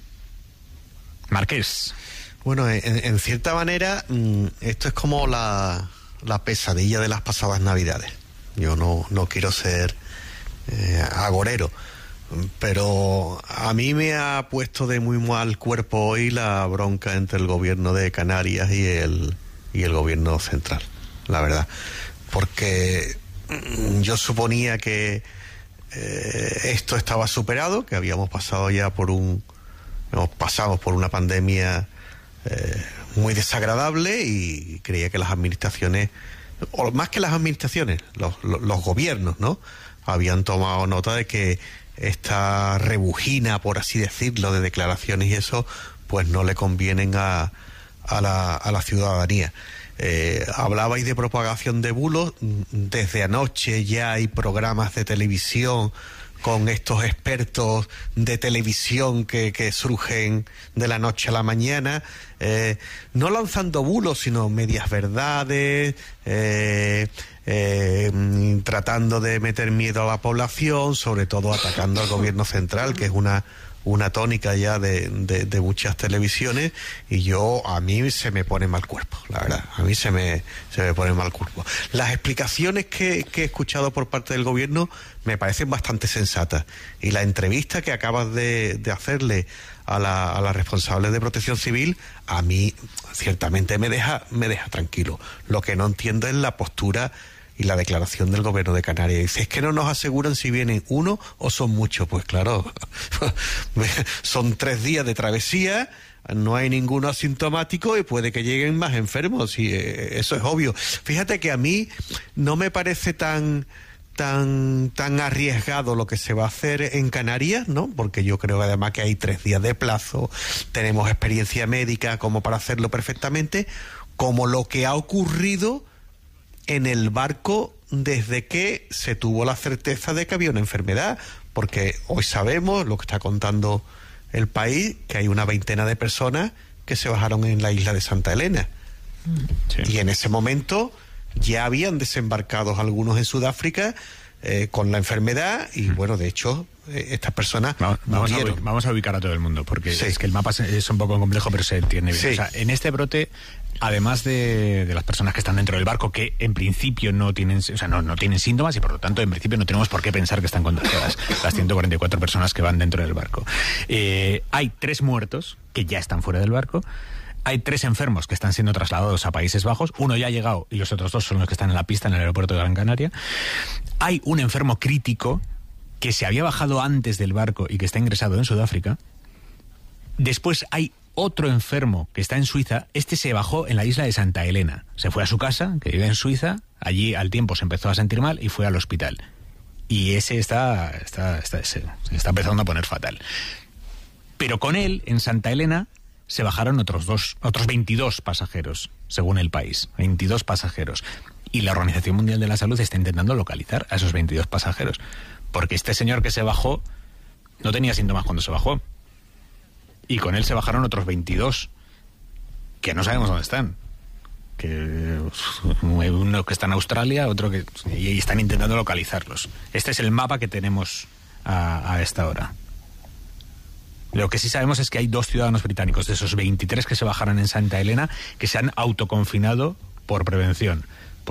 B: Marqués.
T: Bueno, en cierta manera, esto es como la pesadilla de las pasadas Navidades. Yo no quiero ser agorero, pero a mí me ha puesto de muy mal cuerpo hoy la bronca entre el gobierno de Canarias y el gobierno central, la verdad. Porque yo suponía que esto estaba superado, que habíamos pasado ya pasamos por una pandemia muy desagradable, y creía que las administraciones, o más que las administraciones, los gobiernos, ¿no?, habían tomado nota de que esta rebujina, por así decirlo, de declaraciones y eso, pues no le convienen a la ciudadanía. Hablabais de propagación de bulos. Desde anoche ya hay programas de televisión con estos expertos de televisión que surgen de la noche a la mañana, no lanzando bulos, sino medias verdades, tratando de meter miedo a la población, sobre todo atacando al gobierno central, que es una tónica ya de muchas televisiones, y a mí se me pone mal cuerpo, la verdad, a mí se me pone mal cuerpo. Las explicaciones que he escuchado por parte del gobierno me parecen bastante sensatas, y la entrevista que acabas de hacerle a la responsable de Protección Civil, a mí ciertamente me deja tranquilo. Lo que no entiendo es la postura y la declaración del gobierno de Canarias. Dice, es que no nos aseguran si vienen uno o son muchos. Pues claro, son 3 días de travesía, no hay ninguno asintomático y puede que lleguen más enfermos, y eso es obvio. Fíjate que a mí no me parece tan arriesgado lo que se va a hacer en Canarias, ¿no? Porque yo creo además que hay 3 días de plazo, tenemos experiencia médica como para hacerlo perfectamente, como lo que ha ocurrido en el barco desde que se tuvo la certeza de que había una enfermedad, porque hoy sabemos, lo que está contando El País, que hay una 20 de personas que se bajaron en la isla de Santa Elena. Sí. Y en ese momento ya habían desembarcado algunos en Sudáfrica con la enfermedad, y bueno, de hecho estas personas
B: vamos a ubicar a todo el mundo, porque sí, es que el mapa es un poco complejo, pero se entiende bien. Sí. O sea, en este brote, además de las personas que están dentro del barco, que en principio no tienen síntomas, y por lo tanto en principio no tenemos por qué pensar que están contagiadas, las 144 personas que van dentro del barco, hay 3 muertos que ya están fuera del barco. Hay 3 enfermos que están siendo trasladados a Países Bajos. Uno ya ha llegado y los otros 2 son los que están en la pista en el aeropuerto de Gran Canaria. Hay un enfermo crítico que se había bajado antes del barco y que está ingresado en Sudáfrica. Después hay otro enfermo que está en Suiza. Este se bajó en la isla de Santa Elena. Se fue a su casa, que vive en Suiza. Allí al tiempo se empezó a sentir mal y fue al hospital. Y ese está empezando a poner fatal. Pero con él, en Santa Elena, se bajaron otros 22 pasajeros, según El País, 22 pasajeros. Y la Organización Mundial de la Salud está intentando localizar a esos 22 pasajeros, porque este señor que se bajó no tenía síntomas cuando se bajó. Y con él se bajaron otros 22, que no sabemos dónde están. Uno que está en Australia, otro que... Y están intentando localizarlos. Este es el mapa que tenemos a esta hora. Lo que sí sabemos es que hay 2 ciudadanos británicos de esos 23 que se bajaron en Santa Elena que se han autoconfinado por prevención.